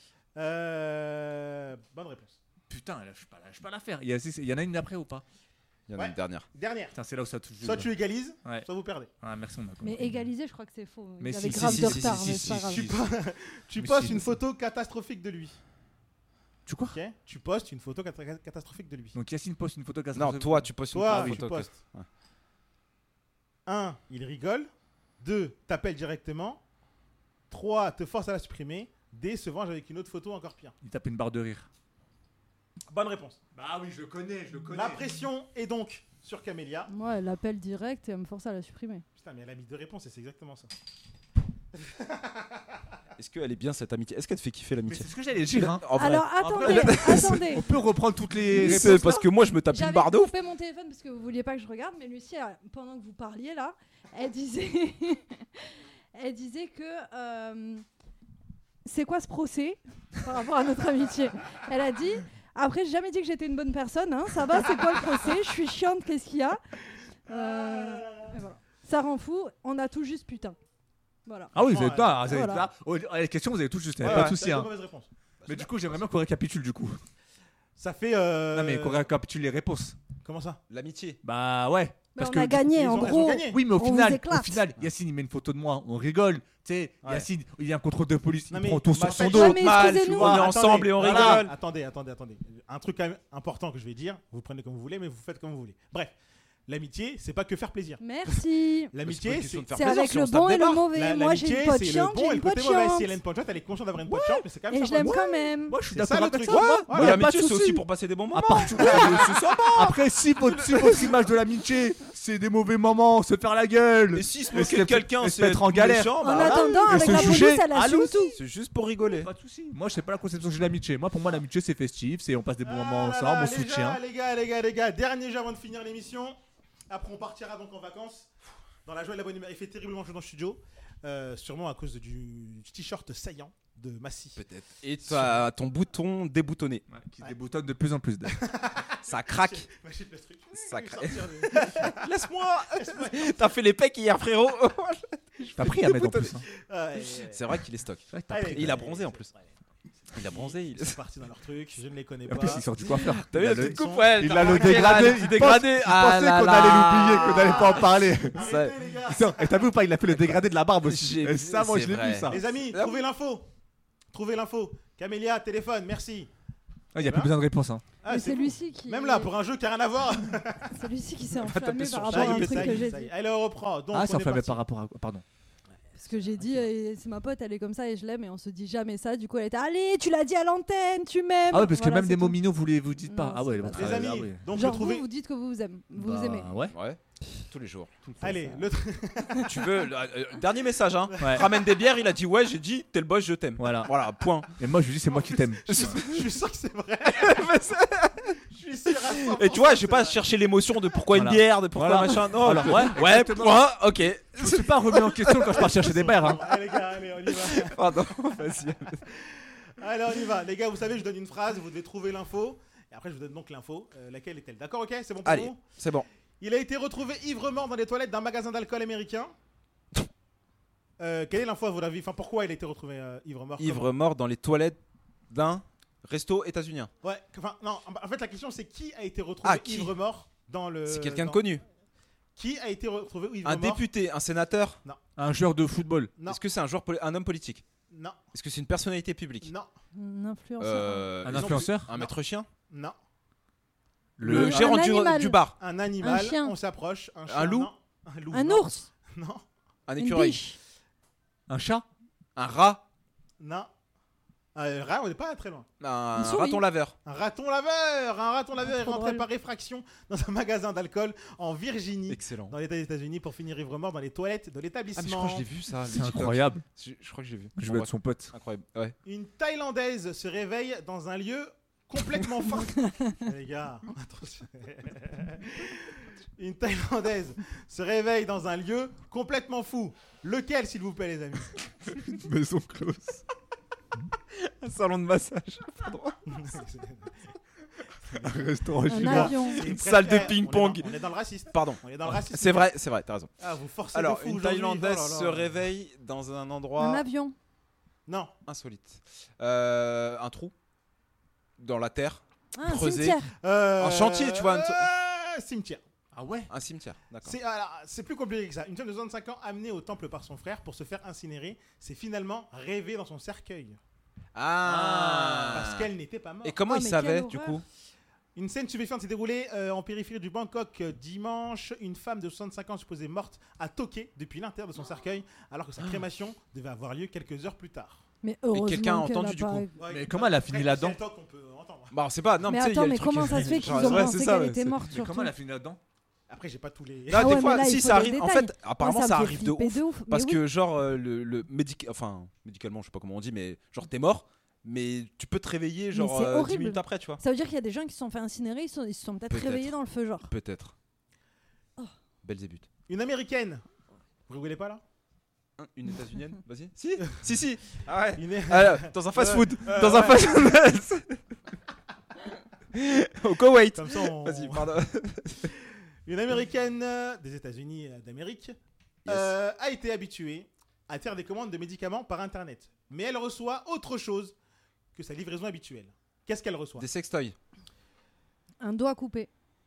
Speaker 1: Euh, Bonne réponse.
Speaker 4: Putain, là, je peux pas la- je peux pas la faire. Il y, a, il y en a une d'après ou pas?
Speaker 2: Il y en a
Speaker 1: Ouais.
Speaker 2: une dernière.
Speaker 1: Dernière.
Speaker 4: Putain, c'est là où ça touche.
Speaker 1: Soit tu égalises,
Speaker 4: Ouais.
Speaker 1: soit vous perdez.
Speaker 4: Ah, merci, on a compris.
Speaker 3: Mais égaliser, je crois que c'est faux.
Speaker 4: Mais
Speaker 3: Il
Speaker 4: si,
Speaker 3: avait
Speaker 4: si,
Speaker 3: grave
Speaker 4: si,
Speaker 3: de
Speaker 4: si,
Speaker 3: retard,
Speaker 4: si,
Speaker 3: mais
Speaker 4: si,
Speaker 3: c'est pas
Speaker 4: si,
Speaker 3: grave.
Speaker 4: si.
Speaker 1: Tu
Speaker 4: Mais
Speaker 1: postes
Speaker 4: si,
Speaker 1: une
Speaker 4: mais-
Speaker 1: photo catastrophique de lui.
Speaker 4: Tu quoi?
Speaker 1: Ok. Tu postes une photo cata- catastrophique de lui.
Speaker 4: Donc Yacine poste une photo casse.
Speaker 2: Non, toi, tu postes une
Speaker 1: Toi,
Speaker 2: photo
Speaker 1: tu
Speaker 2: que-
Speaker 1: postes.
Speaker 2: Ouais.
Speaker 1: un. Il rigole. deux. T'appelle directement. trois. Te force à la supprimer. D. Se venge avec une autre photo encore pire.
Speaker 4: Il tape une barre de rire.
Speaker 1: Bonne réponse.
Speaker 4: Bah oui, je le connais, je le connais.
Speaker 1: La pression est donc sur Camélia.
Speaker 3: Moi, elle appelle direct et elle me force à la supprimer.
Speaker 1: Putain, mais elle a mis deux réponses et c'est exactement ça.
Speaker 2: Est-ce qu'elle est bien cette amitié? Est-ce qu'elle te fait kiffer
Speaker 4: Mais
Speaker 2: l'amitié?
Speaker 4: c'est ce que j'allais dire. Hein.
Speaker 2: En vrai.
Speaker 3: Alors,
Speaker 4: En
Speaker 3: attendez,
Speaker 4: vrai,
Speaker 3: attendez.
Speaker 4: On peut reprendre toutes les
Speaker 2: C'est
Speaker 4: réponses.
Speaker 2: parce que moi, je me tape une
Speaker 3: J'avais
Speaker 2: barre de ouf.
Speaker 3: coupé mon téléphone parce que vous vouliez pas que je regarde, mais Lucie, elle- pendant que vous parliez là, elle disait, elle disait que euh, c'est quoi ce procès par rapport à notre amitié. Elle a dit, après j'ai jamais dit que j'étais une bonne personne, hein, ça va, c'est quoi le procès? Je suis chiante, qu'est-ce qu'il y a? Euh, et voilà. Ça rend fou, on a tout juste putain. Voilà.
Speaker 4: Ah oui, vous
Speaker 1: Ouais,
Speaker 4: avez pas. Vous avez
Speaker 3: voilà.
Speaker 4: pas. Oh, les questions, vous avez tout juste. Il y
Speaker 1: Ouais,
Speaker 4: a pas de
Speaker 1: ouais,
Speaker 4: souci.
Speaker 1: t'as
Speaker 4: Hein.
Speaker 1: deux mauvaises réponses.
Speaker 4: Mais du coup, j'aimerais bien qu'on récapitule du coup.
Speaker 1: Ça fait. euh,
Speaker 4: Non, mais qu'on récapitule les réponses.
Speaker 1: Comment ça?
Speaker 2: L'amitié.
Speaker 4: Bah ouais.
Speaker 3: Mais
Speaker 4: Parce
Speaker 3: on
Speaker 4: que
Speaker 3: a gagné,
Speaker 1: ils
Speaker 3: en
Speaker 1: ont- ils ont
Speaker 3: gros.
Speaker 1: gagné.
Speaker 4: Oui, mais au
Speaker 3: On vous
Speaker 4: final, au
Speaker 3: éclate.
Speaker 4: final, Yacine il met une photo de moi, on rigole. Tu sais,
Speaker 1: Ouais.
Speaker 4: Yacine, il y a un contrôle de police,
Speaker 1: Non,
Speaker 4: il
Speaker 1: mais
Speaker 4: prend tout sur
Speaker 1: ma
Speaker 4: son
Speaker 1: fête-
Speaker 4: dos.
Speaker 3: Ouais, mais
Speaker 2: Mal, tu
Speaker 3: excusez-nous.
Speaker 2: vois, on est
Speaker 1: Ah,
Speaker 2: ensemble
Speaker 1: attendez,
Speaker 2: et on
Speaker 1: voilà,
Speaker 2: rigole.
Speaker 1: Attendez, attendez, attendez. Un truc quand même important que je vais dire. Vous prenez comme vous voulez, mais vous faites comme vous voulez. Bref, l'amitié, c'est pas que faire plaisir.
Speaker 3: Merci.
Speaker 1: L'amitié, c'est.
Speaker 3: C'est avec le bon et le mauvais.
Speaker 1: la-
Speaker 3: Moi, j'ai
Speaker 1: l'amitié,
Speaker 3: une pote
Speaker 1: c'est le
Speaker 3: chiante,
Speaker 1: bon
Speaker 3: j'ai
Speaker 1: et
Speaker 3: une
Speaker 1: le
Speaker 3: pote
Speaker 1: côté mauvais.
Speaker 3: chiante.
Speaker 1: Si elle a une pote chiante, elle est consciente d'avoir une pote chiante, mais c'est quand même
Speaker 3: Et je
Speaker 1: sympa.
Speaker 3: l'aime quand même.
Speaker 4: Moi, je suis
Speaker 1: C'est ça,
Speaker 4: d'accord
Speaker 1: le
Speaker 4: avec
Speaker 1: truc.
Speaker 4: ça.
Speaker 1: Ouais,
Speaker 4: Moi,
Speaker 1: voilà.
Speaker 4: y a pas de
Speaker 2: L'amitié, c'est
Speaker 4: souci.
Speaker 2: aussi pour passer des bons moments.
Speaker 4: À part- Après, si votre, si votre image de l'amitié, c'est des mauvais moments, se faire la gueule.
Speaker 2: Et si se
Speaker 4: Et
Speaker 2: moquer
Speaker 4: se-
Speaker 2: de quelqu'un,
Speaker 4: et se
Speaker 2: c'est
Speaker 4: mettre en
Speaker 2: être
Speaker 4: galère.
Speaker 2: méchant,
Speaker 3: En
Speaker 2: bah voilà.
Speaker 3: attendant,
Speaker 4: Et
Speaker 3: avec
Speaker 4: se
Speaker 3: la
Speaker 4: juger,
Speaker 3: police, elle
Speaker 4: allô,
Speaker 3: assume tout.
Speaker 2: C'est juste pour rigoler.
Speaker 4: Pas de soucis. Moi, je sais pas la conception que j'ai de l'amitié. Moi, pour moi, l'amitié, c'est festif, c'est on passe des bons moments
Speaker 1: Ah là
Speaker 4: ensemble,
Speaker 1: là,
Speaker 4: on
Speaker 1: les
Speaker 4: soutient.
Speaker 1: gars, Les gars, les gars, les gars, dernier jeu avant de finir l'émission. Après, on partira donc en vacances. Dans la joie et la bonne humeur. Il fait terriblement chaud dans le studio. Euh, sûrement à cause du t-shirt saillant de Massy.
Speaker 2: Peut-être. Et t'as ton bouton déboutonné.
Speaker 4: Ouais, qui se déboutonne de plus en plus.
Speaker 2: Ça craque.
Speaker 1: Massy, le truc.
Speaker 2: Ça
Speaker 1: Il va
Speaker 2: craque.
Speaker 1: sortir de-
Speaker 2: Laisse-moi. T'as fait les pecs hier, frérot.
Speaker 4: T'as pris à mettre en plus. Hein.
Speaker 1: Ah, ouais, ouais, ouais.
Speaker 2: C'est vrai qu'il est stock.
Speaker 4: C'est vrai que t'as
Speaker 1: Allez,
Speaker 4: pris.
Speaker 2: Et il a
Speaker 1: allez,
Speaker 2: bronzé en
Speaker 1: allez,
Speaker 2: plus.
Speaker 1: allez.
Speaker 2: Il a bronzé. Il...
Speaker 1: Ils sont partis dans leur truc, je ne les connais
Speaker 4: En
Speaker 1: pas.
Speaker 4: plus, il sort du coiffeur.
Speaker 2: T'as vu
Speaker 4: Il
Speaker 2: la
Speaker 4: a le-
Speaker 2: petite coupe? Ouais,
Speaker 4: Il
Speaker 2: t'as
Speaker 4: a le
Speaker 2: remarqué,
Speaker 4: dégradé.
Speaker 2: là,
Speaker 4: Il
Speaker 2: il dégradé.
Speaker 4: pense-
Speaker 2: Ah
Speaker 4: Il pensait
Speaker 2: là
Speaker 4: qu'on
Speaker 2: là.
Speaker 4: allait l'oublier, qu'on allait pas en parler.
Speaker 2: Ça-
Speaker 1: Arrêtez, les gars.
Speaker 4: Tiens, et t'as vu ou pas, il a fait le dégradé de la barbe aussi.
Speaker 2: J'ai
Speaker 4: Et
Speaker 2: vu,
Speaker 4: ça, moi,
Speaker 2: c'est
Speaker 4: je l'ai
Speaker 2: vrai.
Speaker 4: vu, ça.
Speaker 1: Les amis,
Speaker 2: Ah.
Speaker 1: trouvez l'info. Trouvez l'info. Camélia, téléphone, merci.
Speaker 4: Il n'y a plus besoin de réponse. Hein.
Speaker 1: Ah,
Speaker 3: Mais
Speaker 1: c'est
Speaker 3: c'est
Speaker 1: cool.
Speaker 3: Lucie qui.
Speaker 1: Même là, pour un jeu qui a rien à voir.
Speaker 3: C'est Lucie qui s'est
Speaker 2: taper
Speaker 3: enflammée
Speaker 2: sur
Speaker 3: par
Speaker 1: Ça
Speaker 3: rapport à
Speaker 1: y
Speaker 3: un
Speaker 1: est,
Speaker 3: truc
Speaker 1: ça y
Speaker 3: que
Speaker 1: est,
Speaker 3: j'ai
Speaker 1: ça y
Speaker 3: dit.
Speaker 1: est. Allez, on reprend. Donc,
Speaker 4: Ah,
Speaker 1: on
Speaker 4: ça
Speaker 1: est
Speaker 4: fait
Speaker 1: parti.
Speaker 4: par rapport à. Pardon.
Speaker 3: Parce que j'ai dit, euh, c'est ma pote, elle est comme ça et je l'aime et on se dit jamais ça. Du coup, elle était, allez, tu l'as dit à l'antenne, tu m'aimes.
Speaker 4: Ah ouais, parce que
Speaker 3: Voilà,
Speaker 4: même
Speaker 3: c'est
Speaker 4: des
Speaker 3: tout.
Speaker 4: mots mignons, vous les vous dites pas.
Speaker 3: Non,
Speaker 4: Ah ouais,
Speaker 3: c'est
Speaker 4: votre-
Speaker 3: pas
Speaker 1: Les
Speaker 3: Ah,
Speaker 1: amis,
Speaker 4: ah ouais.
Speaker 1: donc
Speaker 3: Genre
Speaker 1: le
Speaker 3: vous,
Speaker 1: trouver.
Speaker 3: vous dites que vous vous aimez, vous vous
Speaker 4: Bah,
Speaker 3: aimez.
Speaker 4: Ouais.
Speaker 2: Ouais. Tous les jours.
Speaker 1: Allez,
Speaker 3: C'est ça.
Speaker 1: le
Speaker 2: Tu veux euh, euh, dernier message hein.
Speaker 4: Ouais.
Speaker 2: Ramène des bières. Il a dit ouais. J'ai dit t'es le boss. Je t'aime.
Speaker 4: Voilà.
Speaker 2: Voilà. Point.
Speaker 4: Et moi, je lui dis, c'est moi qui t'aime.
Speaker 1: je suis sûr que c'est vrai. Je suis sûr à cent pour cent
Speaker 2: Et tu vois,
Speaker 1: que
Speaker 2: je vais
Speaker 1: c'est
Speaker 2: pas
Speaker 1: vrai.
Speaker 2: chercher l'émotion de pourquoi une
Speaker 4: Voilà.
Speaker 2: bière, de pourquoi
Speaker 4: Voilà.
Speaker 2: machin. Non.
Speaker 4: Alors,
Speaker 2: que-
Speaker 4: ouais,
Speaker 2: Ouais.
Speaker 4: exactement.
Speaker 2: Point. Ok.
Speaker 4: Je suis pas remis en question quand je pars chercher des bières. Hein.
Speaker 1: Allez, les gars, allez, on y va.
Speaker 2: Pardon. Vas-y.
Speaker 1: Allez, on y va. Les gars, vous savez, je donne une phrase, vous devez trouver l'info. Et après, je vous donne donc l'info. Euh, laquelle est-elle? D'accord, ok? C'est bon pour
Speaker 2: Allez.
Speaker 1: vous?
Speaker 2: C'est bon.
Speaker 1: Il a été retrouvé ivre-mort dans les toilettes d'un magasin d'alcool américain. Euh, quelle est l'info à votre avis? Enfin, pourquoi il a été retrouvé euh, ivre-mort?
Speaker 2: Ivre mort dans les toilettes d'un resto états-unien.
Speaker 1: Comment Ouais, enfin, non, en fait, la question c'est qui a été retrouvé
Speaker 2: Ah, qui
Speaker 1: ivre-mort dans le.
Speaker 2: C'est quelqu'un de
Speaker 1: dans-
Speaker 2: connu.
Speaker 1: Qui a été retrouvé
Speaker 2: Un
Speaker 1: ivre-mort?
Speaker 2: député, un sénateur.
Speaker 4: Un joueur de football.
Speaker 1: Non,
Speaker 2: Est-ce que c'est un joueur, poli- un homme politique?
Speaker 1: non,
Speaker 2: Est-ce que c'est une personnalité publique?
Speaker 1: non,
Speaker 3: Un influenceur.
Speaker 2: Euh,
Speaker 4: Un
Speaker 1: ils ont
Speaker 4: influenceur.
Speaker 2: Un maître chien?
Speaker 1: non.
Speaker 2: Le
Speaker 3: Un
Speaker 2: gérant du,
Speaker 3: animal.
Speaker 2: du bar?
Speaker 1: Un animal,
Speaker 3: Un chien.
Speaker 1: on s'approche. Un, chien,
Speaker 2: Un loup
Speaker 1: non. Un loup.
Speaker 3: Un
Speaker 1: non.
Speaker 3: ours.
Speaker 1: Non,
Speaker 2: Un
Speaker 3: Une
Speaker 2: écureuil?
Speaker 3: biche.
Speaker 4: Un chat.
Speaker 2: Un rat?
Speaker 1: non. Un rat, on n'est pas très loin.
Speaker 2: Un
Speaker 3: Une souris.
Speaker 2: raton laveur.
Speaker 1: Un raton laveur, un raton laveur est
Speaker 3: Trop
Speaker 1: rentré
Speaker 3: drôle.
Speaker 1: par réfraction dans un magasin d'alcool en Virginie,
Speaker 2: Excellent.
Speaker 1: dans l'État des États-Unis, pour finir ivre mort dans les toilettes de
Speaker 2: Ah, mais je
Speaker 1: l'établissement.
Speaker 2: crois que je l'ai vu ça. le
Speaker 4: C'est
Speaker 2: TikTok.
Speaker 4: incroyable.
Speaker 2: Je, je crois que je l'ai vu.
Speaker 4: Je
Speaker 2: Bon,
Speaker 4: veux
Speaker 2: bref.
Speaker 4: être son pote.
Speaker 2: Incroyable. Ouais.
Speaker 1: Une Thaïlandaise se réveille dans un lieu complètement fou. Les gars, attention. Une Thaïlandaise se réveille dans un lieu complètement fou. Lequel, s'il vous plaît, les amis?
Speaker 2: Maison close. Un salon de massage. Un restaurant
Speaker 3: Un
Speaker 2: chinois.
Speaker 3: avion.
Speaker 1: C'est une
Speaker 2: salle de
Speaker 1: préfère-
Speaker 2: ping-pong.
Speaker 1: On est dans, on est dans le raciste.
Speaker 2: Pardon.
Speaker 1: On est dans le racisme.
Speaker 2: C'est vrai, c'est vrai, t'as raison.
Speaker 1: Ah, vous forcez
Speaker 2: Alors,
Speaker 1: de fou
Speaker 2: une
Speaker 1: aujourd'hui.
Speaker 2: Thaïlandaise
Speaker 1: Oh là là.
Speaker 2: se réveille dans un
Speaker 3: Un
Speaker 2: endroit
Speaker 3: avion.
Speaker 1: Non.
Speaker 2: insolite. Euh, un trou dans la terre.
Speaker 3: Ah, un
Speaker 2: Creuser.
Speaker 3: cimetière.
Speaker 1: Euh,
Speaker 2: Un chantier, tu vois, un-
Speaker 1: euh, cimetière.
Speaker 4: Ah ouais.
Speaker 2: Un cimetière. D'accord.
Speaker 1: C'est alors, c'est plus compliqué que ça. Une femme de soixante-cinq ans amenée au temple par son frère pour se faire incinérer, s'est finalement rêvée dans son cercueil.
Speaker 2: Ah.
Speaker 1: Parce qu'elle n'était pas morte.
Speaker 2: Et comment
Speaker 3: Oh,
Speaker 2: il
Speaker 3: mais
Speaker 2: savait
Speaker 3: quelle
Speaker 2: du
Speaker 3: horreur.
Speaker 2: coup?
Speaker 1: Une scène stupéfiante s'est déroulée euh, en périphérie du Bangkok euh, dimanche. Une femme de soixante-cinq ans supposée morte a toqué depuis l'intérieur de son cercueil alors que sa crémation devait avoir lieu quelques heures plus tard.
Speaker 3: Mais heureusement
Speaker 2: quelqu'un a
Speaker 3: qu'elle
Speaker 2: entendu,
Speaker 3: a
Speaker 2: du
Speaker 3: pas-
Speaker 2: coup.
Speaker 4: Mais comment elle a fini là-dedans?
Speaker 1: Si elle toque, on peut entendre.
Speaker 2: Bah, on sait pas. Non,
Speaker 3: Mais
Speaker 2: tu sais, il y a
Speaker 3: attends,
Speaker 2: le
Speaker 3: mais
Speaker 2: truc
Speaker 3: comment
Speaker 2: qui-
Speaker 3: ça se fait qu'ils
Speaker 2: Ouais,
Speaker 3: ont
Speaker 2: ouais,
Speaker 3: pensé
Speaker 2: c'est ça,
Speaker 3: qu'elle
Speaker 2: ouais,
Speaker 3: était
Speaker 2: c'est-
Speaker 3: morte
Speaker 4: Mais
Speaker 3: surtout?
Speaker 4: comment elle a fini là-dedans?
Speaker 1: Après, j'ai pas tous les.
Speaker 2: Là,
Speaker 3: Ah
Speaker 2: des
Speaker 3: ouais,
Speaker 2: fois,
Speaker 3: mais là,
Speaker 2: si
Speaker 3: il
Speaker 2: ça
Speaker 3: faut des
Speaker 2: arrive. En
Speaker 3: détails.
Speaker 2: fait, apparemment,
Speaker 3: Moi,
Speaker 2: ça
Speaker 3: me fait
Speaker 2: arrive de
Speaker 3: flipper
Speaker 2: ouf.
Speaker 3: de ouf.
Speaker 2: Parce
Speaker 3: Mais
Speaker 2: que, genre, euh, le, le médic... enfin, médicalement, je sais pas comment on dit, mais genre, t'es mort, mais tu peux te réveiller, genre,
Speaker 3: c'est
Speaker 2: euh, dix
Speaker 3: horrible.
Speaker 2: minutes après, tu vois.
Speaker 3: Ça veut dire qu'il y a des gens qui se sont fait incinérer, ils, sont, ils se sont peut-être
Speaker 2: Peut-être.
Speaker 3: réveillés dans le feu, genre.
Speaker 2: Peut-être.
Speaker 3: Oh.
Speaker 2: Belzébuth.
Speaker 1: Une américaine. Vous rigolez pas là?
Speaker 2: Hein, Une états-unienne. Vas-y. Si, si, si. Ah ouais.
Speaker 1: Une...
Speaker 2: Ah, là, dans un fast-food.
Speaker 1: Euh,
Speaker 2: Dans un
Speaker 1: ouais.
Speaker 2: fast-food. Au Koweït.
Speaker 1: Comme ça, on...
Speaker 2: Vas-y, pardon.
Speaker 1: Une américaine euh, des États-Unis euh, d'Amérique euh, a été habituée à faire des commandes de médicaments par internet. Mais elle reçoit autre chose que sa livraison habituelle. Qu'est-ce qu'elle reçoit?
Speaker 2: Des sextoys.
Speaker 3: Un doigt coupé.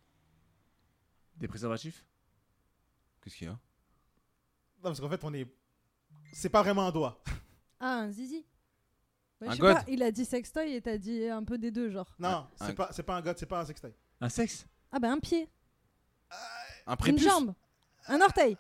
Speaker 4: Des préservatifs?
Speaker 2: Qu'est-ce qu'il y a?
Speaker 1: Non, parce qu'en fait, on est. C'est pas vraiment un doigt.
Speaker 3: Ah, un zizi. Ouais,
Speaker 2: Un
Speaker 3: je sais
Speaker 2: god.
Speaker 3: pas, il a dit sextoy et t'as dit un peu des deux, genre.
Speaker 1: Non,
Speaker 2: Un-
Speaker 1: c'est
Speaker 2: un-
Speaker 1: pas, c'est pas un god, c'est pas un sextoy.
Speaker 4: Un sexe?
Speaker 3: Ah bah un pied,
Speaker 2: Un
Speaker 3: une
Speaker 2: prépuce.
Speaker 3: jambe, un orteil,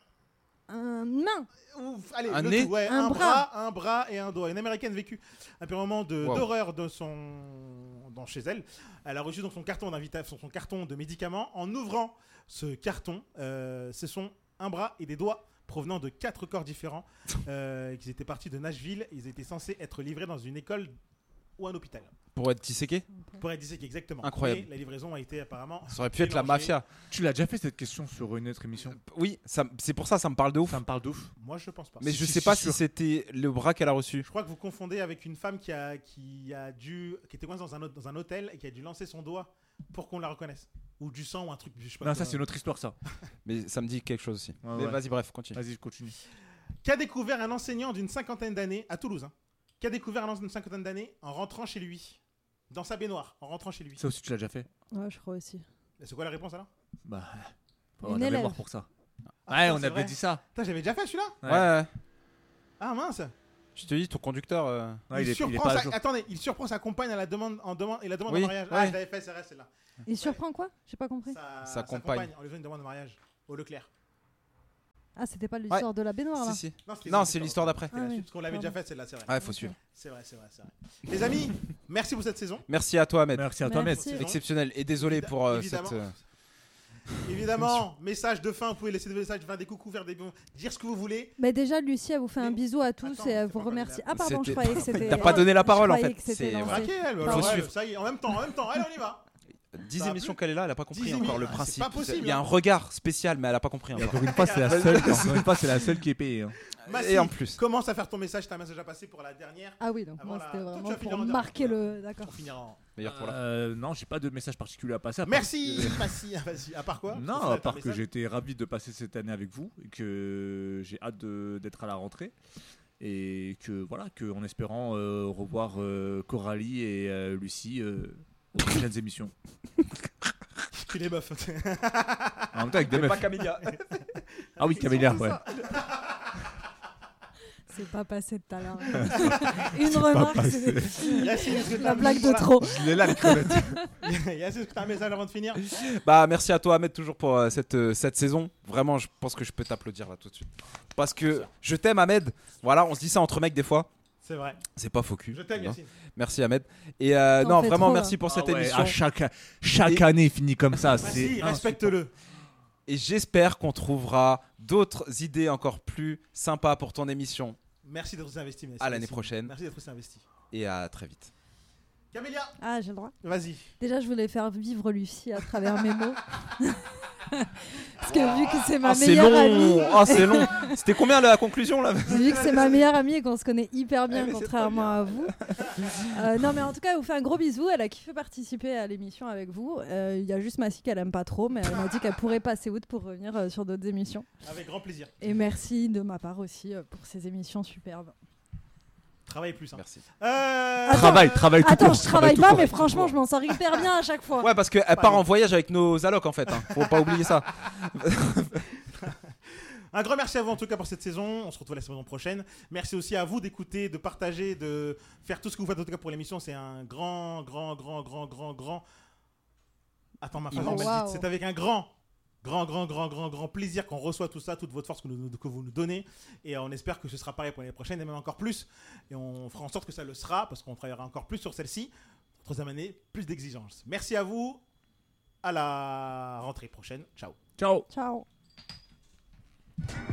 Speaker 3: un une main.
Speaker 1: Ouf, allez,
Speaker 2: Un
Speaker 1: le
Speaker 2: nez.
Speaker 1: tout, ouais,
Speaker 3: Un
Speaker 1: un,
Speaker 3: bras.
Speaker 1: bras. un bras et un doigt. Une américaine vécu un petit moment de-
Speaker 2: Wow.
Speaker 1: d'horreur de son, dans, chez elle. Elle a reçu donc son carton d'invitation, son carton de médicaments. En ouvrant ce carton, euh, ce sont un bras et des doigts provenant de quatre corps différents. Euh, ils étaient partis de Nashville. Ils étaient censés être livrés dans une école ou un hôpital.
Speaker 2: Pour être disséqué.
Speaker 1: Pour être disséqués, exactement.
Speaker 2: Incroyable.
Speaker 1: Mais la livraison a été apparemment.
Speaker 2: Ça aurait pu être la
Speaker 1: mélangée.
Speaker 2: mafia.
Speaker 4: Tu l'as déjà fait cette question sur une autre émission?
Speaker 2: Oui, ça- c'est pour ça ça me parle de ouf.
Speaker 4: Ça me parle d'ouf.
Speaker 1: Moi, je pense pas.
Speaker 2: Mais
Speaker 4: Si,
Speaker 2: je
Speaker 4: si,
Speaker 2: sais
Speaker 4: si,
Speaker 2: pas
Speaker 4: sûr.
Speaker 2: si c'était le bras qu'elle a reçu.
Speaker 1: Je crois que vous confondez avec une femme qui a, qui a dû, qui était coincée dans un, hôte- dans un hôtel et qui a dû lancer son doigt pour qu'on la reconnaisse. Ou du sang ou un truc. Je sais pas
Speaker 4: Non,
Speaker 1: quoi.
Speaker 4: ça c'est une autre histoire ça.
Speaker 2: Mais ça me dit quelque chose aussi.
Speaker 4: Ouais,
Speaker 2: Mais
Speaker 4: ouais.
Speaker 2: vas-y, bref, continue.
Speaker 4: Vas-y, je continue.
Speaker 1: Qu'a découvert un enseignant d'une cinquantaine d'années à Toulouse. Hein, qu'a découvert un enseignant d'une cinquantaine d'années en rentrant chez lui. Dans sa baignoire, en rentrant chez lui.
Speaker 4: Ça aussi tu l'as déjà fait?
Speaker 3: Ouais, je crois aussi.
Speaker 1: Et c'est quoi la réponse alors?
Speaker 4: Bah, faut
Speaker 3: Une
Speaker 4: avoir de la
Speaker 3: élève.
Speaker 4: mémoire pour ça.
Speaker 1: Ah,
Speaker 4: Ouais,
Speaker 1: putain,
Speaker 4: on
Speaker 1: c'est
Speaker 4: avait
Speaker 1: vrai.
Speaker 4: dit ça.
Speaker 1: Putain, j'avais déjà fait celui-là.
Speaker 2: Ouais,
Speaker 4: Ouais.
Speaker 2: ouais.
Speaker 1: Ah mince.
Speaker 2: Je te dis, ton conducteur. euh,
Speaker 4: Ouais, il, est, il est
Speaker 1: surprend
Speaker 4: pas à
Speaker 1: sa...
Speaker 4: jour.
Speaker 1: Attendez, il surprend sa compagne à la demande, en demande, et la demande
Speaker 2: Oui,
Speaker 1: en mariage. Ah,
Speaker 2: ouais.
Speaker 1: je l'avais fait, c'est vrai, celle-là.
Speaker 3: Il surprend quoi? J'ai pas compris.
Speaker 1: Sa,
Speaker 2: Sa compagne.
Speaker 1: en lui faisant une demande de mariage au Leclerc.
Speaker 3: Ah, c'était pas l'histoire de la baignoire là.
Speaker 2: Si, si.
Speaker 1: c'était
Speaker 2: Non,
Speaker 1: une
Speaker 2: c'est l'histoire d'après.
Speaker 1: C'était la
Speaker 3: Ah
Speaker 1: suite,
Speaker 3: oui,
Speaker 1: parce qu'on l'avait déjà
Speaker 3: pardon.
Speaker 1: fait celle-là, c'est vrai.
Speaker 2: Ouais, faut
Speaker 3: Ok.
Speaker 2: suivre.
Speaker 1: C'est vrai, c'est vrai, c'est vrai. Les amis, merci pour cette saison.
Speaker 2: Merci à toi, Ahmed.
Speaker 4: Merci à toi, Maître.
Speaker 3: Merci.
Speaker 2: Exceptionnel. Et désolé
Speaker 1: Évidemment-
Speaker 2: pour euh,
Speaker 1: évidemment.
Speaker 2: cette. euh,
Speaker 1: Évidemment, message de fin, vous pouvez laisser des messages, faire des coucous, faire des bons, dire ce que vous voulez.
Speaker 3: Mais déjà, Lucie, elle vous fait un
Speaker 1: Mais-
Speaker 3: bisou à tous
Speaker 1: Attends,
Speaker 3: et elle
Speaker 1: c'est
Speaker 3: vous
Speaker 1: pas encore
Speaker 3: remercie.
Speaker 1: la-
Speaker 3: Ah, pardon, je
Speaker 2: C'était-
Speaker 3: croyais que c'était.
Speaker 2: T'as pas donné la
Speaker 3: Je
Speaker 2: parole, en
Speaker 3: croyais
Speaker 2: fait.
Speaker 3: que c'était
Speaker 2: C'est-
Speaker 3: lancé.
Speaker 2: voilà.
Speaker 1: Tranquille,
Speaker 2: Faut
Speaker 1: alors, ouais,
Speaker 2: suivre.
Speaker 1: ça y est, en même temps, en même temps, allez, on y va.
Speaker 2: dix
Speaker 1: Ça va
Speaker 2: émissions
Speaker 1: plus.
Speaker 2: qu'elle est là, elle a pas compris
Speaker 1: dix
Speaker 2: encore
Speaker 1: émissions,
Speaker 2: le
Speaker 1: c'est
Speaker 2: principe.
Speaker 1: pas possible,
Speaker 2: Il y a un
Speaker 1: hein.
Speaker 2: regard spécial, mais elle a pas compris
Speaker 4: Et
Speaker 2: encore.
Speaker 4: encore une fois, c'est la seule. Encore une fois, c'est la seule qui est payée. hein.
Speaker 1: Massi,
Speaker 2: Et en plus.
Speaker 1: commence à faire ton message, t'as un message à passer pour la dernière.
Speaker 3: Ah oui, donc
Speaker 1: Avant
Speaker 3: moi,
Speaker 1: la-
Speaker 3: c'était
Speaker 1: Toi, tu
Speaker 3: vraiment
Speaker 1: vas finir
Speaker 3: pour
Speaker 1: en
Speaker 3: marquer
Speaker 1: dernier.
Speaker 3: le. D'accord.
Speaker 1: On finira en.
Speaker 2: Meilleur pour la.
Speaker 4: Euh, non, j'ai pas de message particulier à passer. à part
Speaker 1: Merci,
Speaker 4: que-
Speaker 1: Massi, vas-y. À part quoi?
Speaker 4: Non,
Speaker 1: Au final,
Speaker 4: à
Speaker 1: t'as
Speaker 4: part
Speaker 1: un
Speaker 4: que
Speaker 1: message.
Speaker 4: j'étais ravi de passer cette année avec vous et que j'ai hâte de- d'être à la rentrée et que voilà, que en espérant euh, revoir euh, Coralie et euh, Lucie euh, aux prochaines émissions.
Speaker 1: Tu les meufs.
Speaker 4: En même temps avec des meufs.
Speaker 2: Camélia.
Speaker 4: Ah oui, Camélia, ouais.
Speaker 3: C'est pas passé tout à l'heure. Une remarque, c'est
Speaker 1: Yacine, est-ce que t'as
Speaker 3: la
Speaker 1: un
Speaker 3: blague de
Speaker 1: voilà.
Speaker 3: trop.
Speaker 4: Je l'ai là, les crevettes.
Speaker 1: Yacine, est-ce que t'as un message avant de finir?
Speaker 2: Bah, merci à toi, Ahmed, toujours pour euh, cette, euh, cette saison. Vraiment, je pense que je peux t'applaudir là tout de suite. Parce que je t'aime, Ahmed. Voilà, on se dit ça entre mecs des fois.
Speaker 1: C'est vrai.
Speaker 5: C'est pas faux cul.
Speaker 1: Je t'aime,
Speaker 5: Hein.
Speaker 1: Yacine.
Speaker 5: Merci Ahmed. Et euh,
Speaker 3: T'en
Speaker 5: non,
Speaker 3: fais
Speaker 5: vraiment
Speaker 3: trop,
Speaker 5: merci
Speaker 3: là.
Speaker 5: pour cette
Speaker 4: Ah ouais,
Speaker 5: émission.
Speaker 4: à chaque chaque
Speaker 5: Et-
Speaker 4: année, il finit comme ça.
Speaker 1: Vas-y,
Speaker 4: C'est
Speaker 1: respecte-le.
Speaker 5: Et j'espère qu'on trouvera d'autres idées encore plus sympas pour ton émission.
Speaker 1: Merci d'être aussi investi. Yacine.
Speaker 5: À l'année prochaine.
Speaker 1: Merci d'être aussi investi.
Speaker 5: Et à très vite.
Speaker 1: Camélia,
Speaker 3: Ah, j'ai le droit.
Speaker 1: vas-y.
Speaker 3: Déjà, je voulais faire vivre Lucie à travers mes mots. Parce que vu que c'est ma
Speaker 5: Ah, c'est
Speaker 3: meilleure amie,
Speaker 5: long. Ah, c'est long. C'était combien la conclusion là?
Speaker 3: vu que c'est ma meilleure amie et qu'on se connaît hyper bien,
Speaker 5: Eh, mais c'est
Speaker 3: contrairement à vous. Euh, non, mais en tout cas, elle vous fait un gros bisou. Elle a kiffé participer à l'émission avec vous. Euh, Il y a juste Massy qu'elle aime pas trop, mais elle m'a dit qu'elle pourrait passer out pour revenir euh, sur d'autres émissions.
Speaker 1: Avec grand plaisir.
Speaker 3: Et merci de ma part aussi euh, pour ces émissions superbes.
Speaker 1: Travaille plus. Hein.
Speaker 5: Merci.
Speaker 1: Euh...
Speaker 3: Attends,
Speaker 4: Travail, travail tout
Speaker 3: Attends,
Speaker 4: court.
Speaker 3: je travaille
Speaker 4: tout
Speaker 3: pas,
Speaker 4: court.
Speaker 3: mais franchement, je m'en sors hyper bien à chaque fois.
Speaker 5: Ouais, parce qu'elle part en voyage avec nos allocs en fait. Hein. Faut pas oublier ça.
Speaker 1: Un grand merci à vous en tout cas pour cette saison. On se retrouve la saison prochaine. Merci aussi à vous d'écouter, de partager, de faire tout ce que vous faites en tout cas pour l'émission. C'est un grand, grand, grand, grand, grand, grand. Attends, ma phrase en
Speaker 3: Immense.
Speaker 1: Belgique.
Speaker 3: Wow.
Speaker 1: C'est avec un grand, grand, grand, grand, grand, grand plaisir qu'on reçoit tout ça, toute votre force que, nous- que vous nous donnez. Et on espère que ce sera pareil pour l'année prochaine et même encore plus. Et on fera en sorte que ça le sera parce qu'on travaillera encore plus sur celle-ci. Troisième année, plus d'exigences. Merci à vous. À la rentrée prochaine. Ciao.
Speaker 4: Ciao.
Speaker 3: Ciao.